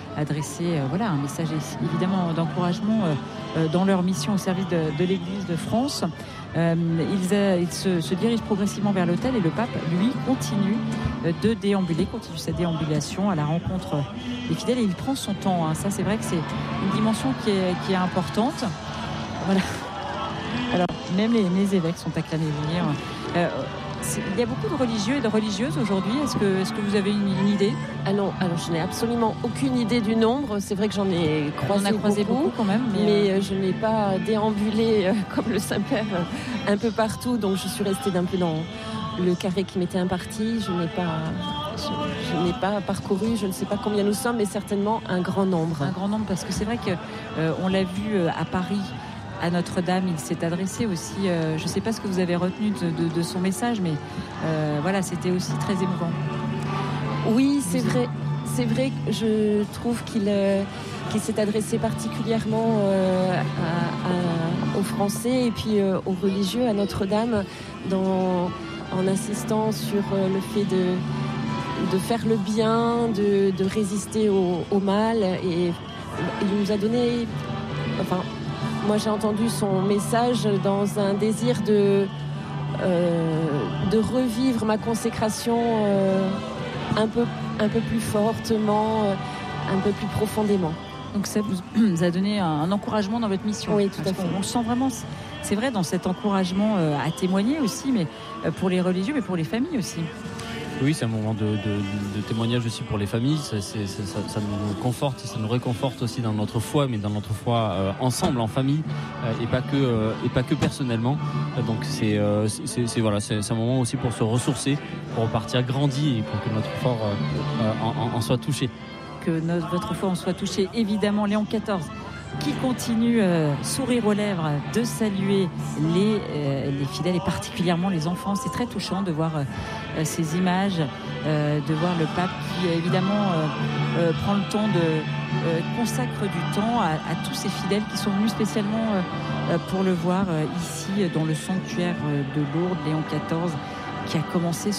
adresser un message évidemment d'encouragement dans leur mission au service de l'Église de France. Ils se dirigent progressivement vers l'autel et le pape, lui, continue sa déambulation à la rencontre des fidèles et il prend son temps. Ça, c'est vrai que c'est une dimension qui est importante. Voilà. Alors, même les évêques sont acclamés venir. Il y a beaucoup de religieux et de religieuses aujourd'hui. Est-ce que vous avez une idée ? Alors je n'ai absolument aucune idée du nombre. C'est vrai que j'en ai croisé beaucoup quand même. Mais je n'ai pas déambulé comme le Saint-Père un peu partout. Donc je suis restée d'un peu dans le carré qui m'était imparti. Je n'ai pas parcouru, je ne sais pas combien nous sommes, mais certainement un grand nombre. Un grand nombre, parce que c'est vrai qu'on l'a vu à Paris, à Notre-Dame, il s'est adressé aussi, je ne sais pas ce que vous avez retenu de son message, mais c'était aussi très émouvant. Oui, c'est vrai que je trouve qu'il s'est adressé particulièrement aux Français et puis aux religieux à Notre-Dame, en insistant sur le fait de faire le bien, de résister au mal. Et il nous a donné... Moi, j'ai entendu son message dans un désir de revivre ma consécration un peu plus fortement, un peu plus profondément. Donc ça vous a donné un encouragement dans votre mission. Oui, tout à fait. On le sent vraiment, c'est vrai, dans cet encouragement à témoigner aussi, mais pour les religieux, mais pour les familles aussi. Oui, c'est un moment de témoignage aussi pour les familles. Ça nous conforte, ça nous réconforte aussi dans notre foi, mais dans notre foi ensemble, en famille, et pas que personnellement. Donc c'est un moment aussi pour se ressourcer, pour repartir grandi et pour que notre foi en soit touchée. Que votre foi en soit touchée, évidemment. Léon XIV, qui continue, sourire aux lèvres, de saluer les fidèles et particulièrement les enfants. C'est très touchant de voir ces images, de voir le pape qui évidemment prend le temps consacre du temps à tous ces fidèles qui sont venus spécialement pour le voir ici dans le sanctuaire de Lourdes. Léon XIV qui a commencé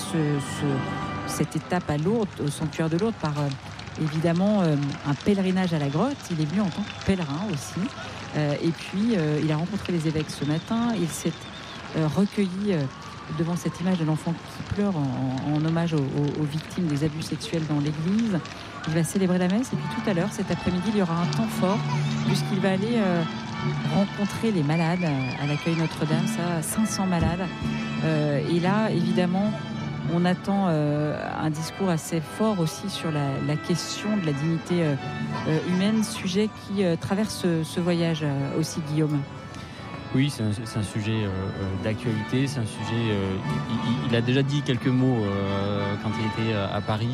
cette étape à Lourdes, au sanctuaire de Lourdes, par évidemment un pèlerinage à la grotte. Il est venu en tant que pèlerin aussi, et puis il a rencontré les évêques ce matin. Il s'est recueilli devant cette image de l'enfant qui pleure en hommage aux victimes des abus sexuels dans l'église. Il va célébrer la messe et puis tout à l'heure, cet après-midi, il y aura un temps fort puisqu'il va aller rencontrer les malades à l'accueil Notre-Dame, 500 malades. Et là, évidemment, on attend un discours assez fort aussi sur la question de la dignité humaine, sujet qui traverse ce voyage aussi, Guillaume. Oui, c'est un sujet d'actualité, c'est un sujet... il a déjà dit quelques mots quand il était à Paris.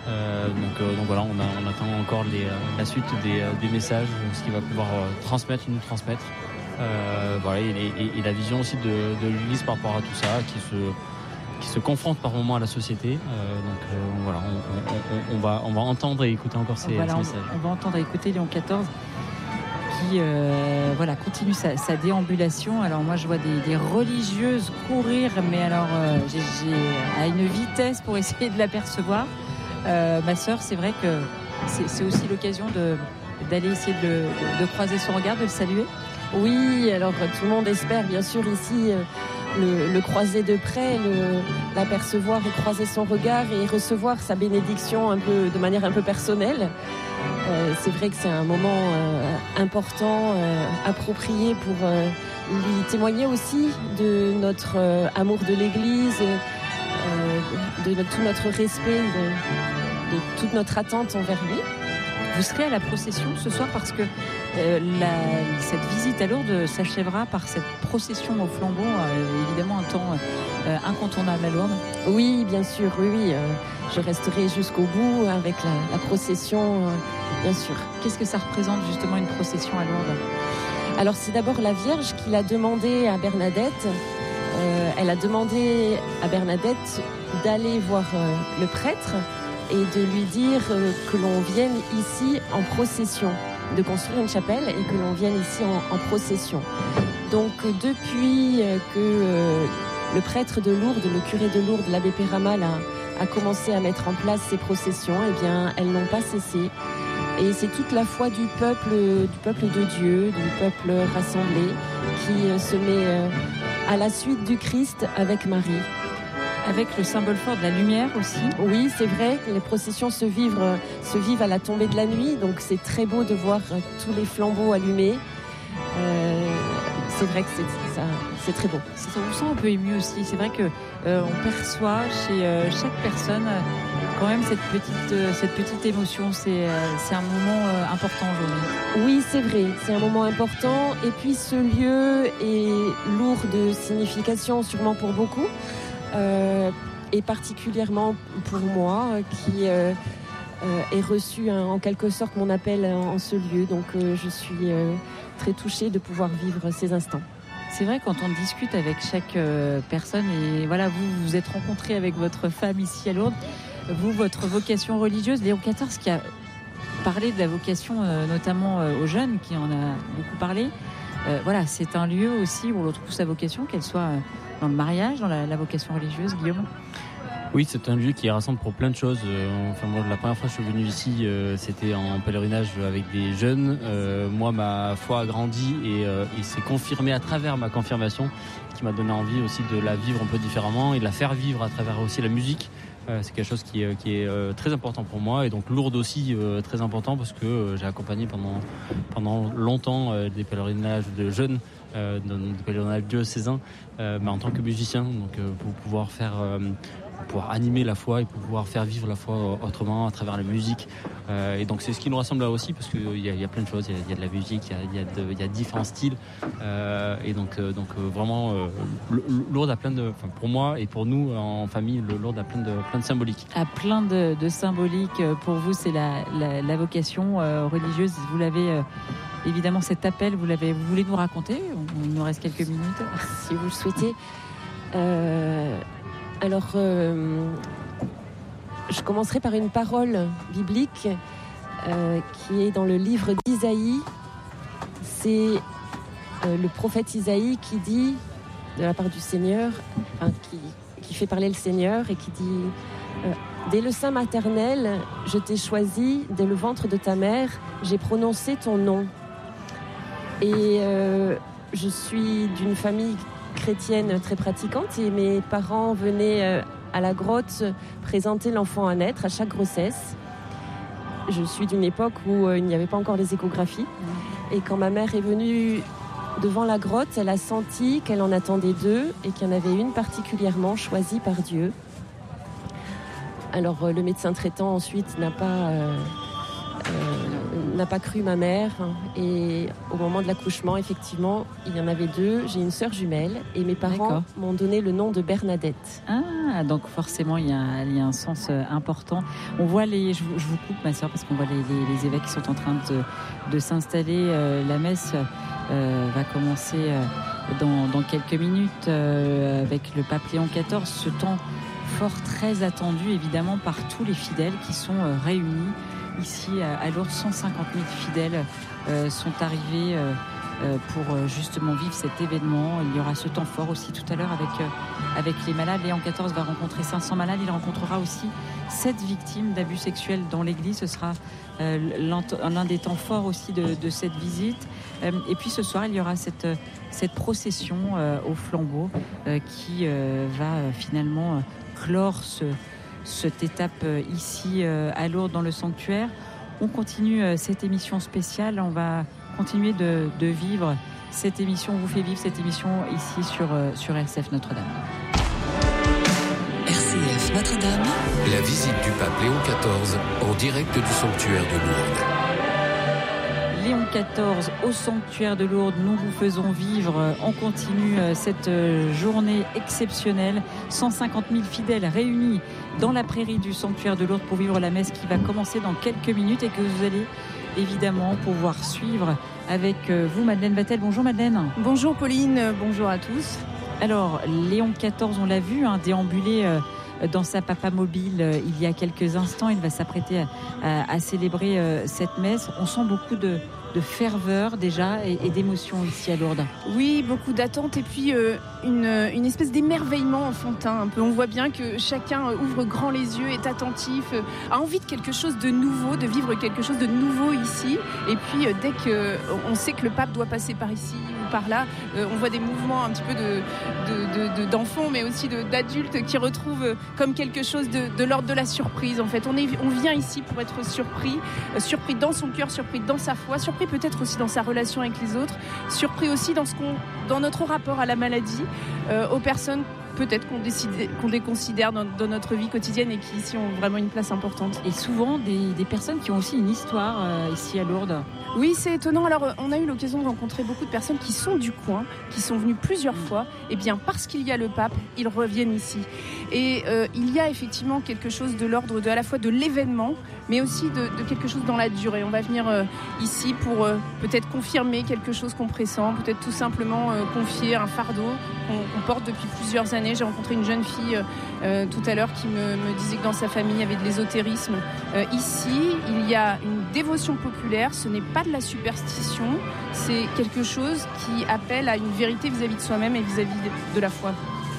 Donc voilà, on attend encore la suite des messages, ce qu'il va pouvoir nous transmettre. Voilà, et la vision aussi de l'Église par rapport à tout ça, qui se confronte par moments à la société. Donc voilà, on va entendre et écouter encore ces messages. On va entendre et écouter Léon XIV qui continue sa déambulation. Alors moi je vois des religieuses courir, mais alors à une vitesse pour essayer de l'apercevoir. Ma sœur, c'est vrai que c'est aussi l'occasion d'aller essayer de croiser son regard, de le saluer. Oui, alors tout le monde espère bien sûr ici le croiser de près, l'apercevoir et croiser son regard et recevoir sa bénédiction de manière un peu personnelle. C'est vrai que c'est un moment important, approprié pour lui témoigner aussi de notre amour de l'Église, de tout notre respect, de toute notre attente envers lui. Vous serez à la procession ce soir parce que cette visite à Lourdes s'achèvera par cette procession au flambeau, évidemment un temps incontournable à Lourdes. Oui, bien sûr, oui. Je resterai jusqu'au bout avec la procession, bien sûr. Qu'est-ce que ça représente justement une procession à Lourdes ? Alors c'est d'abord la Vierge qui l'a demandé à Bernadette. Elle a demandé à Bernadette d'aller voir le prêtre et de lui dire que l'on vienne ici en procession, de construire une chapelle et que l'on vienne ici en procession. Donc depuis que le prêtre de Lourdes, le curé de Lourdes, l'abbé Péramal a commencé à mettre en place ces processions, eh bien elles n'ont pas cessé. Et c'est toute la foi du peuple de Dieu, du peuple rassemblé, qui se met à la suite du Christ avec Marie. Avec le symbole fort de la lumière aussi. Oui, c'est vrai que les processions se vivent à la tombée de la nuit, donc c'est très beau de voir tous les flambeaux allumés. C'est vrai que c'est très beau. Ça vous sent un peu ému aussi. C'est vrai que on perçoit chez chaque personne quand même cette petite émotion. C'est un moment important aujourd'hui. Oui, c'est vrai. C'est un moment important. Et puis ce lieu est lourd de signification, sûrement pour beaucoup. Et particulièrement pour moi qui ai reçu en quelque sorte mon appel en ce lieu. Donc je suis très touchée de pouvoir vivre ces instants. C'est vrai, quand on discute avec chaque personne, et voilà, vous êtes rencontrés avec votre femme ici à Lourdes, vous, votre vocation religieuse, Léon XIV qui a parlé de la vocation notamment aux jeunes, qui en a beaucoup parlé, voilà, c'est un lieu aussi où on retrouve sa vocation, qu'elle soit dans le mariage, dans la vocation religieuse, Guillaume. Oui, c'est un lieu qui rassemble pour plein de choses. Enfin, moi, la première fois que je suis venu ici, c'était en pèlerinage avec des jeunes. Moi, ma foi a grandi et s'est confirmée à travers ma confirmation, qui m'a donné envie aussi de la vivre un peu différemment et de la faire vivre à travers aussi la musique. C'est quelque chose qui est très important pour moi, et donc Lourdes aussi très important, parce que j'ai accompagné pendant longtemps des pèlerinages de jeunes, des pèlerinages diocésains, mais en tant que musicien, donc pour pouvoir animer la foi et pouvoir faire vivre la foi autrement à travers la musique. Et donc c'est ce qui nous rassemble là aussi, parce qu'il y a plein de choses, il y a de la musique, il y a différents styles. Et donc vraiment, Lourdes a plein de... Enfin, pour moi et pour nous en famille, Lourdes a plein de symboliques. A plein de symboliques. Pour vous, c'est la vocation religieuse. Vous l'avez... Évidemment, cet appel, vous voulez nous raconter? Il nous reste quelques minutes. Si vous le souhaitez. Alors, je commencerai par une parole biblique qui est dans le livre d'Isaïe. C'est le prophète Isaïe qui dit, de la part du Seigneur, qui fait parler le Seigneur, et qui dit « Dès le sein maternel, je t'ai choisi, dès le ventre de ta mère, j'ai prononcé ton nom. » Et je suis d'une famille chrétienne très pratiquante, et mes parents venaient à la grotte présenter l'enfant à naître à chaque grossesse. Je suis d'une époque où il n'y avait pas encore les échographies, et quand ma mère est venue devant la grotte, elle a senti qu'elle en attendait deux, et qu'il y en avait une particulièrement choisie par Dieu. Alors le médecin traitant ensuite n'a pas cru ma mère, et au moment de l'accouchement, effectivement, il y en avait deux. J'ai une sœur jumelle, et mes parents m'ont donné le nom de Bernadette. Ah, donc forcément il y a un sens important. On voit je vous coupe, ma sœur, parce qu'on voit les évêques qui sont en train de s'installer. La messe va commencer dans quelques minutes avec le pape Léon XIV. Ce temps fort, très attendu évidemment par tous les fidèles qui sont réunis ici à Lourdes. 150 000 fidèles sont arrivés pour justement vivre cet événement. Il y aura ce temps fort aussi tout à l'heure avec les malades. Léon XIV va rencontrer 500 malades. Il rencontrera aussi 7 victimes d'abus sexuels dans l'église. Ce sera l'un des temps forts aussi de cette visite. Et puis ce soir, il y aura cette procession au flambeau qui va finalement clore cette étape ici à Lourdes dans le sanctuaire. On continue cette émission spéciale. On va continuer de vivre cette émission. On vous fait vivre cette émission ici sur RCF Notre-Dame. RCF Notre-Dame. La visite du pape Léon XIV en direct du sanctuaire de Lourdes. Léon XIV au sanctuaire de Lourdes. Nous vous faisons vivre en continu cette journée exceptionnelle. 150 000 fidèles réunis dans la prairie du sanctuaire de Lourdes pour vivre la messe qui va commencer dans quelques minutes et que vous allez évidemment pouvoir suivre avec vous, Madeleine Vatel. Bonjour Madeleine. Bonjour Pauline, bonjour à tous. Alors, Léon XIV, on l'a vu, déambuler dans sa papa mobile il y a quelques instants. Il va s'apprêter à célébrer cette messe. On sent beaucoup de ferveur déjà et d'émotion ici à Lourdes. Oui, beaucoup d'attente et puis une espèce d'émerveillement enfantin un peu. On voit bien que chacun ouvre grand les yeux, est attentif, a envie de quelque chose de nouveau, de vivre quelque chose de nouveau ici. Et puis dès qu'on sait que le pape doit passer par ici ou par là, on voit des mouvements un petit peu d'enfants mais aussi d'adultes qui retrouvent comme quelque chose de l'ordre de la surprise. En fait, on vient ici pour être surpris dans son cœur, surpris dans sa foi, surpris peut-être aussi dans sa relation avec les autres, surpris aussi dans notre rapport à la maladie, aux personnes peut-être qu'on déconsidère dans notre vie quotidienne et qui ici ont vraiment une place importante. Et souvent des personnes qui ont aussi une histoire ici à Lourdes. Oui, c'est étonnant. Alors, on a eu l'occasion de rencontrer beaucoup de personnes qui sont du coin, qui sont venues plusieurs fois. Et bien, parce qu'il y a le pape, ils reviennent ici. Et il y a effectivement quelque chose de l'ordre à la fois de l'événement, mais aussi de quelque chose dans la durée. On va venir ici pour peut-être confirmer quelque chose qu'on pressent, peut-être tout simplement confier un fardeau qu'on porte depuis plusieurs années. J'ai rencontré une jeune fille tout à l'heure qui me disait que dans sa famille, il y avait de l'ésotérisme. Ici, il y a une dévotion populaire. Ce n'est pas de la superstition, c'est quelque chose qui appelle à une vérité vis-à-vis de soi-même et vis-à-vis de la foi.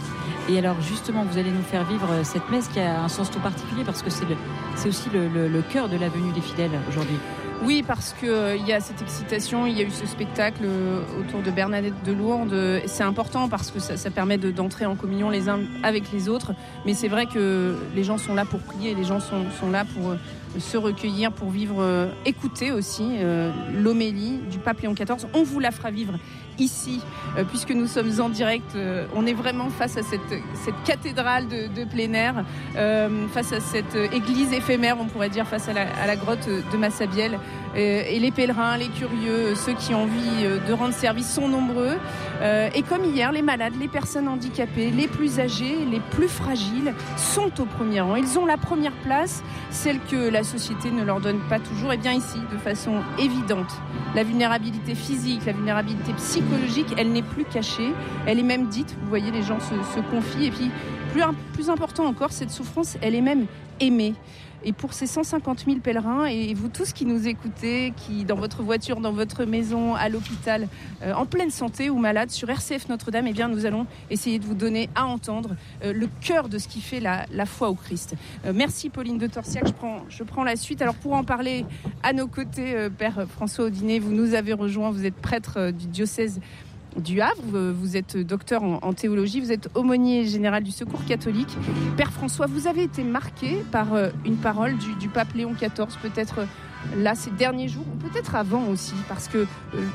Et alors justement, vous allez nous faire vivre cette messe qui a un sens tout particulier parce que c'est aussi le cœur de la venue des fidèles aujourd'hui. Oui, parce qu'il y a cette excitation, il y a eu ce spectacle autour de Bernadette de Lourdes. C'est important parce que ça permet d'entrer en communion les uns avec les autres. Mais c'est vrai que les gens sont là pour prier, les gens sont là pour se recueillir, pour vivre, écouter aussi l'homélie du pape Léon XIV. On vous la fera vivre ici, puisque nous sommes en direct. On est vraiment face à cette cathédrale de plein air, face à cette église éphémère, on pourrait dire, face à la grotte de Massabielle. Et les pèlerins, les curieux, ceux qui ont envie de rendre service sont nombreux. Et comme hier, les malades, les personnes handicapées, les plus âgés, les plus fragiles sont au premier rang. Ils ont la première place, celle que la société ne leur donne pas toujours. Et bien ici, de façon évidente, la vulnérabilité physique, la vulnérabilité psychologique, elle n'est plus cachée. Elle est même dite. Vous voyez, les gens se confient. Et puis, plus important encore, cette souffrance, elle est même aimée. Et pour ces 150 000 pèlerins, et vous tous qui nous écoutez, qui dans votre voiture, dans votre maison, à l'hôpital, en pleine santé ou malade, sur RCF Notre-Dame, eh bien, nous allons essayer de vous donner à entendre le cœur de ce qui fait la foi au Christ. Merci Pauline de Torsiac, je prends la suite. Alors pour en parler à nos côtés, Père François Audinet, vous nous avez rejoint, vous êtes prêtre du diocèse du Havre, vous êtes docteur en théologie, vous êtes aumônier général du Secours catholique. Père François, vous avez été marqué par une parole du pape Léon XIV, peut-être là ces derniers jours, ou peut-être avant aussi, parce que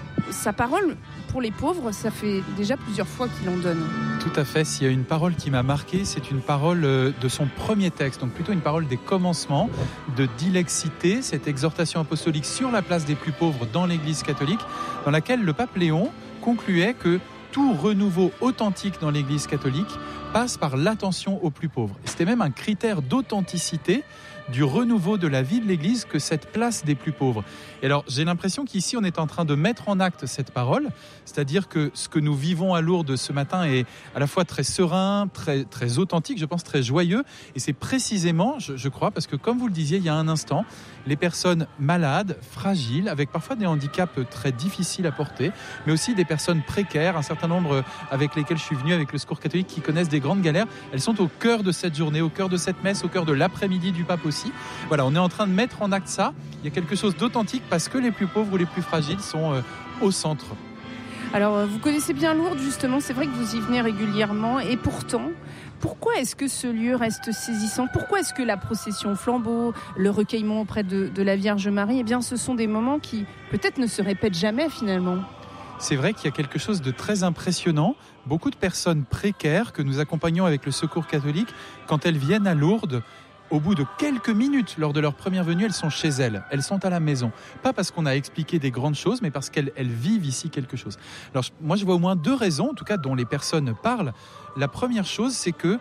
sa parole pour les pauvres, ça fait déjà plusieurs fois qu'il en donne. Tout à fait, s'il y a une parole qui m'a marqué, c'est une parole de son premier texte, donc plutôt une parole des commencements, de Dilexité, cette exhortation apostolique sur la place des plus pauvres dans l'Église catholique, dans laquelle le pape Léon concluait que tout renouveau authentique dans l'Église catholique passe par l'attention aux plus pauvres. C'était même un critère d'authenticité du renouveau de la vie de l'Église que cette place des plus pauvres. Et alors, j'ai l'impression qu'ici, on est en train de mettre en acte cette parole, c'est-à-dire que ce que nous vivons à Lourdes ce matin est à la fois très serein, très, très authentique, je pense très joyeux, et c'est précisément, je crois, parce que comme vous le disiez il y a un instant, les personnes malades, fragiles, avec parfois des handicaps très difficiles à porter, mais aussi des personnes précaires, un certain nombre avec lesquelles je suis venu avec le Secours catholique qui connaissent des grandes galères, elles sont au cœur de cette journée, au cœur de cette messe, au cœur de l'après-midi du pape aussi. Voilà, on est en train de mettre en acte ça. Il y a quelque chose d'authentique parce que les plus pauvres ou les plus fragiles sont au centre. Alors, vous connaissez bien Lourdes, justement. C'est vrai que vous y venez régulièrement. Et pourtant, pourquoi est-ce que ce lieu reste saisissant ? Pourquoi est-ce que la procession flambeau, le recueillement auprès de la Vierge Marie, eh bien, ce sont des moments qui, peut-être, ne se répètent jamais, finalement ? C'est vrai qu'il y a quelque chose de très impressionnant. Beaucoup de personnes précaires que nous accompagnons avec le Secours catholique, quand elles viennent à Lourdes, au bout de quelques minutes, lors de leur première venue, elles sont chez elles, elles sont à la maison. Pas parce qu'on a expliqué des grandes choses, mais parce qu'elles vivent ici quelque chose. Alors moi, je vois au moins deux raisons, en tout cas, dont les personnes parlent. La première chose, c'est que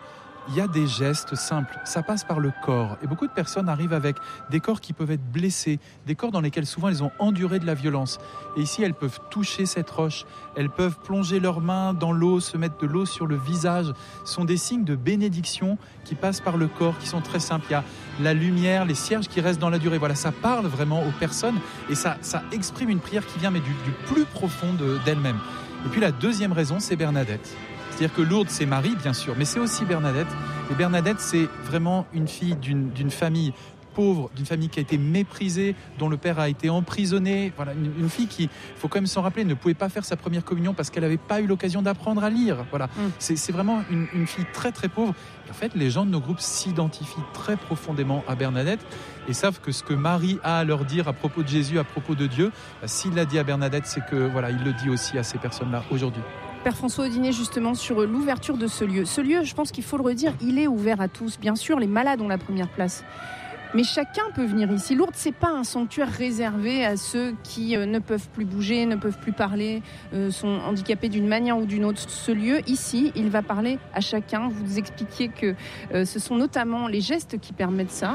il y a des gestes simples. Ça passe par le corps. Et beaucoup de personnes arrivent avec des corps qui peuvent être blessés, des corps dans lesquels souvent elles ont enduré de la violence. Et ici, elles peuvent toucher cette roche, elles peuvent plonger leurs mains dans l'eau, se mettre de l'eau sur le visage. Ce sont des signes de bénédiction qui passent par le corps, qui sont très simples. Il y a la lumière, les cierges qui restent dans la durée. Voilà, ça parle vraiment aux personnes et ça exprime une prière qui vient mais du plus profond d'elle-même. Et puis la deuxième raison, c'est Bernadette. C'est-à-dire que Lourdes, c'est Marie, bien sûr, mais c'est aussi Bernadette. Et Bernadette, c'est vraiment une fille d'une famille pauvre, d'une famille qui a été méprisée, dont le père a été emprisonné. Voilà, une fille qui, il faut quand même s'en rappeler, ne pouvait pas faire sa première communion parce qu'elle n'avait pas eu l'occasion d'apprendre à lire. Voilà, c'est vraiment une fille très très pauvre. Et en fait, les gens de nos groupes s'identifient très profondément à Bernadette et savent que ce que Marie a à leur dire à propos de Jésus, à propos de Dieu, s'il l'a dit à Bernadette, c'est que voilà, il le dit aussi à ces personnes-là aujourd'hui. Père François Audinet, justement, sur l'ouverture de ce lieu. Ce lieu, je pense qu'il faut le redire, il est ouvert à tous. Bien sûr, les malades ont la première place. Mais chacun peut venir ici. Lourdes, c'est pas un sanctuaire réservé à ceux qui ne peuvent plus bouger, ne peuvent plus parler, sont handicapés d'une manière ou d'une autre. Ce lieu, ici, il va parler à chacun. Vous expliquiez que ce sont notamment les gestes qui permettent ça.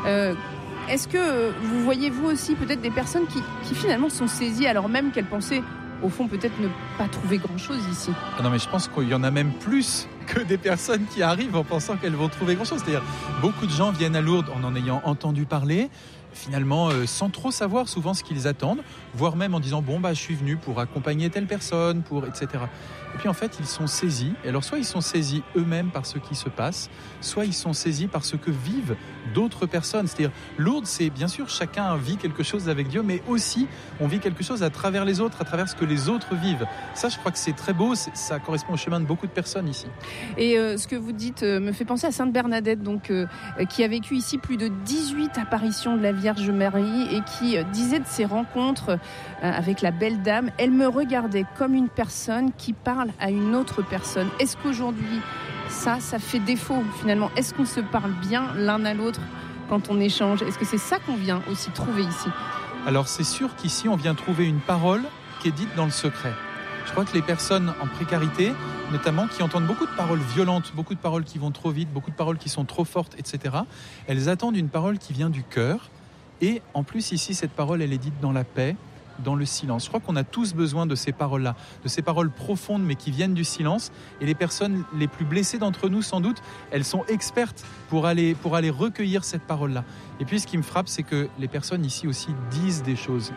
Est-ce que vous voyez, vous aussi, peut-être des personnes qui finalement sont saisies alors même qu'elles pensaient au fond, peut-être ne pas trouver grand-chose ici. Ah non, mais je pense qu'il y en a même plus que des personnes qui arrivent en pensant qu'elles vont trouver grand-chose. C'est-à-dire, beaucoup de gens viennent à Lourdes en ayant entendu parler, finalement, sans trop savoir souvent ce qu'ils attendent, voire même en disant, je suis venu pour accompagner telle personne, etc. Et puis en fait, ils sont saisis. Et alors, soit ils sont saisis eux-mêmes par ce qui se passe, soit ils sont saisis par ce que vivent d'autres personnes. C'est-à-dire, Lourdes, c'est bien sûr, chacun vit quelque chose avec Dieu, mais aussi, on vit quelque chose à travers les autres, à travers ce que les autres vivent. Ça, je crois que c'est très beau. Ça correspond au chemin de beaucoup de personnes ici. Et ce que vous dites me fait penser à Sainte Bernadette, donc, qui a vécu ici plus de 18 apparitions de la Vierge Marie et qui disait de ses rencontres avec la belle dame, elle me regardait comme une personne qui parle à une autre personne. Est-ce qu'aujourd'hui, ça fait défaut finalement? Est-ce qu'on se parle bien l'un à l'autre quand on échange? Est-ce que c'est ça qu'on vient aussi trouver ici? Alors c'est sûr qu'ici, on vient trouver une parole qui est dite dans le secret. Je crois que les personnes en précarité, notamment, qui entendent beaucoup de paroles violentes, beaucoup de paroles qui vont trop vite, beaucoup de paroles qui sont trop fortes, etc., elles attendent une parole qui vient du cœur. Et en plus, ici, cette parole, elle est dite dans la paix, dans le silence. Je crois qu'on a tous besoin de ces paroles-là, de ces paroles profondes mais qui viennent du silence. Et les personnes les plus blessées d'entre nous, sans doute, elles sont expertes pour aller recueillir cette parole-là. Et puis ce qui me frappe, c'est que les personnes ici aussi disent des choses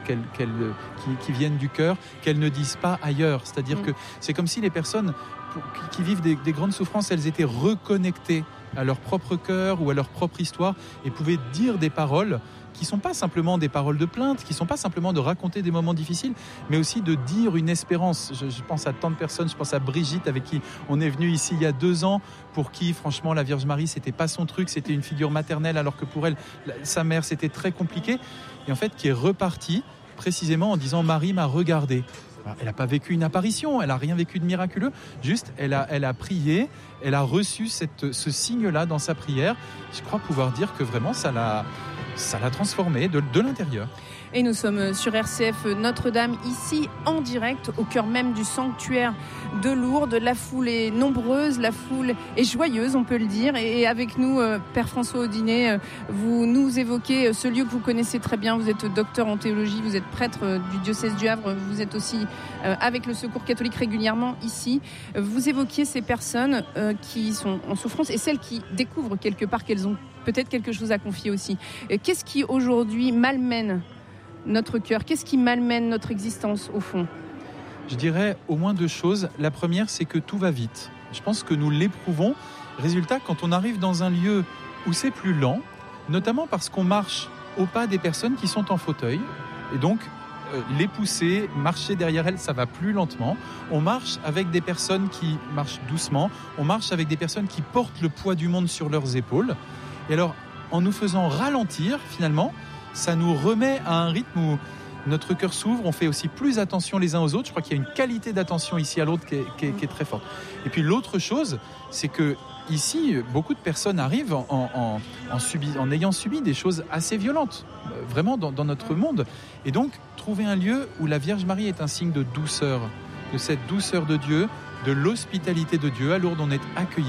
qui viennent du cœur, qu'elles ne disent pas ailleurs. C'est-à-dire que c'est comme si les personnes qui vivent des grandes souffrances, elles étaient reconnectées à leur propre cœur ou à leur propre histoire et pouvaient dire des paroles qui ne sont pas simplement des paroles de plainte, qui ne sont pas simplement de raconter des moments difficiles, mais aussi de dire une espérance. Je pense à tant de personnes, je pense à Brigitte avec qui on est venu ici il y a 2 ans, pour qui franchement la Vierge Marie c'était pas son truc, c'était une figure maternelle alors que pour elle, sa mère c'était très compliqué, et en fait qui est repartie précisément en disant Marie m'a regardé. Elle n'a pas vécu une apparition, elle n'a rien vécu de miraculeux, juste elle a prié, elle a reçu ce signe-là dans sa prière. Je crois pouvoir dire que vraiment ça l'a transformée de l'intérieur. Et nous sommes sur RCF Notre-Dame, ici en direct, au cœur même du sanctuaire de Lourdes. La foule est nombreuse, la foule est joyeuse, on peut le dire. Et avec nous, Père François Audinet, vous nous évoquez ce lieu que vous connaissez très bien. Vous êtes docteur en théologie, vous êtes prêtre du diocèse du Havre, vous êtes aussi avec le Secours catholique régulièrement ici. Vous évoquiez ces personnes qui sont en souffrance et celles qui découvrent quelque part qu'elles ont peut-être quelque chose à confier aussi. Qu'est-ce qui aujourd'hui malmène notre cœur? Qu'est-ce qui malmène notre existence au fond? Je dirais au moins 2 choses. La première, c'est que tout va vite. Je pense que nous l'éprouvons. Résultat, quand on arrive dans un lieu où c'est plus lent, notamment parce qu'on marche au pas des personnes qui sont en fauteuil, et donc les pousser, marcher derrière elles, ça va plus lentement. On marche avec des personnes qui marchent doucement, on marche avec des personnes qui portent le poids du monde sur leurs épaules. Et alors, en nous faisant ralentir, finalement, ça nous remet à un rythme où notre cœur s'ouvre, on fait aussi plus attention les uns aux autres. Je crois qu'il y a une qualité d'attention ici à l'autre qui est très forte. Et puis l'autre chose, c'est que ici, beaucoup de personnes arrivent en ayant subi des choses assez violentes, vraiment dans notre monde. Et donc, trouver un lieu où la Vierge Marie est un signe de douceur, de cette douceur de Dieu, de l'hospitalité de Dieu. À Lourdes, on est accueillis,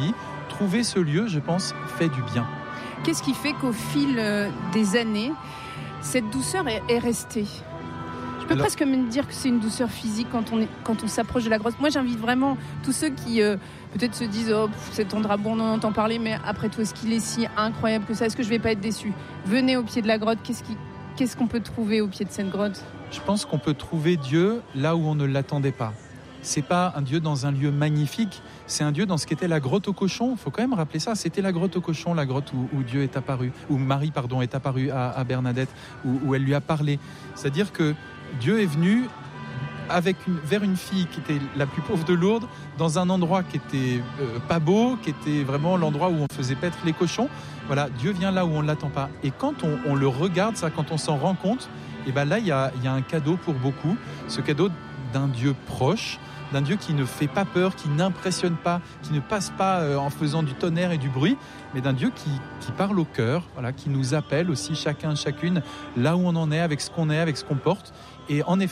trouver ce lieu, je pense, fait du bien. Qu'est-ce qui fait qu'au fil des années, cette douceur est restée ? Je peux presque me dire que c'est une douceur physique quand on s'approche de la grotte. Moi, j'invite vraiment tous ceux qui peut-être se disent cet endroit, bon, on en entend parler, mais après tout, est-ce qu'il est si incroyable que ça ? Est-ce que je vais pas être déçu ? Venez au pied de la grotte. Qu'est-ce qu'on peut trouver au pied de cette grotte ? Je pense qu'on peut trouver Dieu là où on ne l'attendait pas. C'est pas un Dieu dans un lieu magnifique, c'est un Dieu dans ce qu'était la grotte au cochon. Il faut quand même rappeler ça. C'était la grotte au cochon, la grotte où Dieu est apparu, où Marie est apparue à Bernadette, où elle lui a parlé. C'est-à-dire que Dieu est venu vers une fille qui était la plus pauvre de Lourdes, dans un endroit qui était pas beau, qui était vraiment l'endroit où on faisait paître les cochons. Voilà, Dieu vient là où on ne l'attend pas. Et quand on le regarde, ça, quand on s'en rend compte, et ben là, il y a un cadeau pour beaucoup. Ce cadeau d'un Dieu proche, d'un Dieu qui ne fait pas peur, qui n'impressionne pas, qui ne passe pas en faisant du tonnerre et du bruit, mais d'un Dieu qui parle au cœur, voilà, qui nous appelle aussi chacun, chacune, là où on en est, avec ce qu'on porte. Et en effet,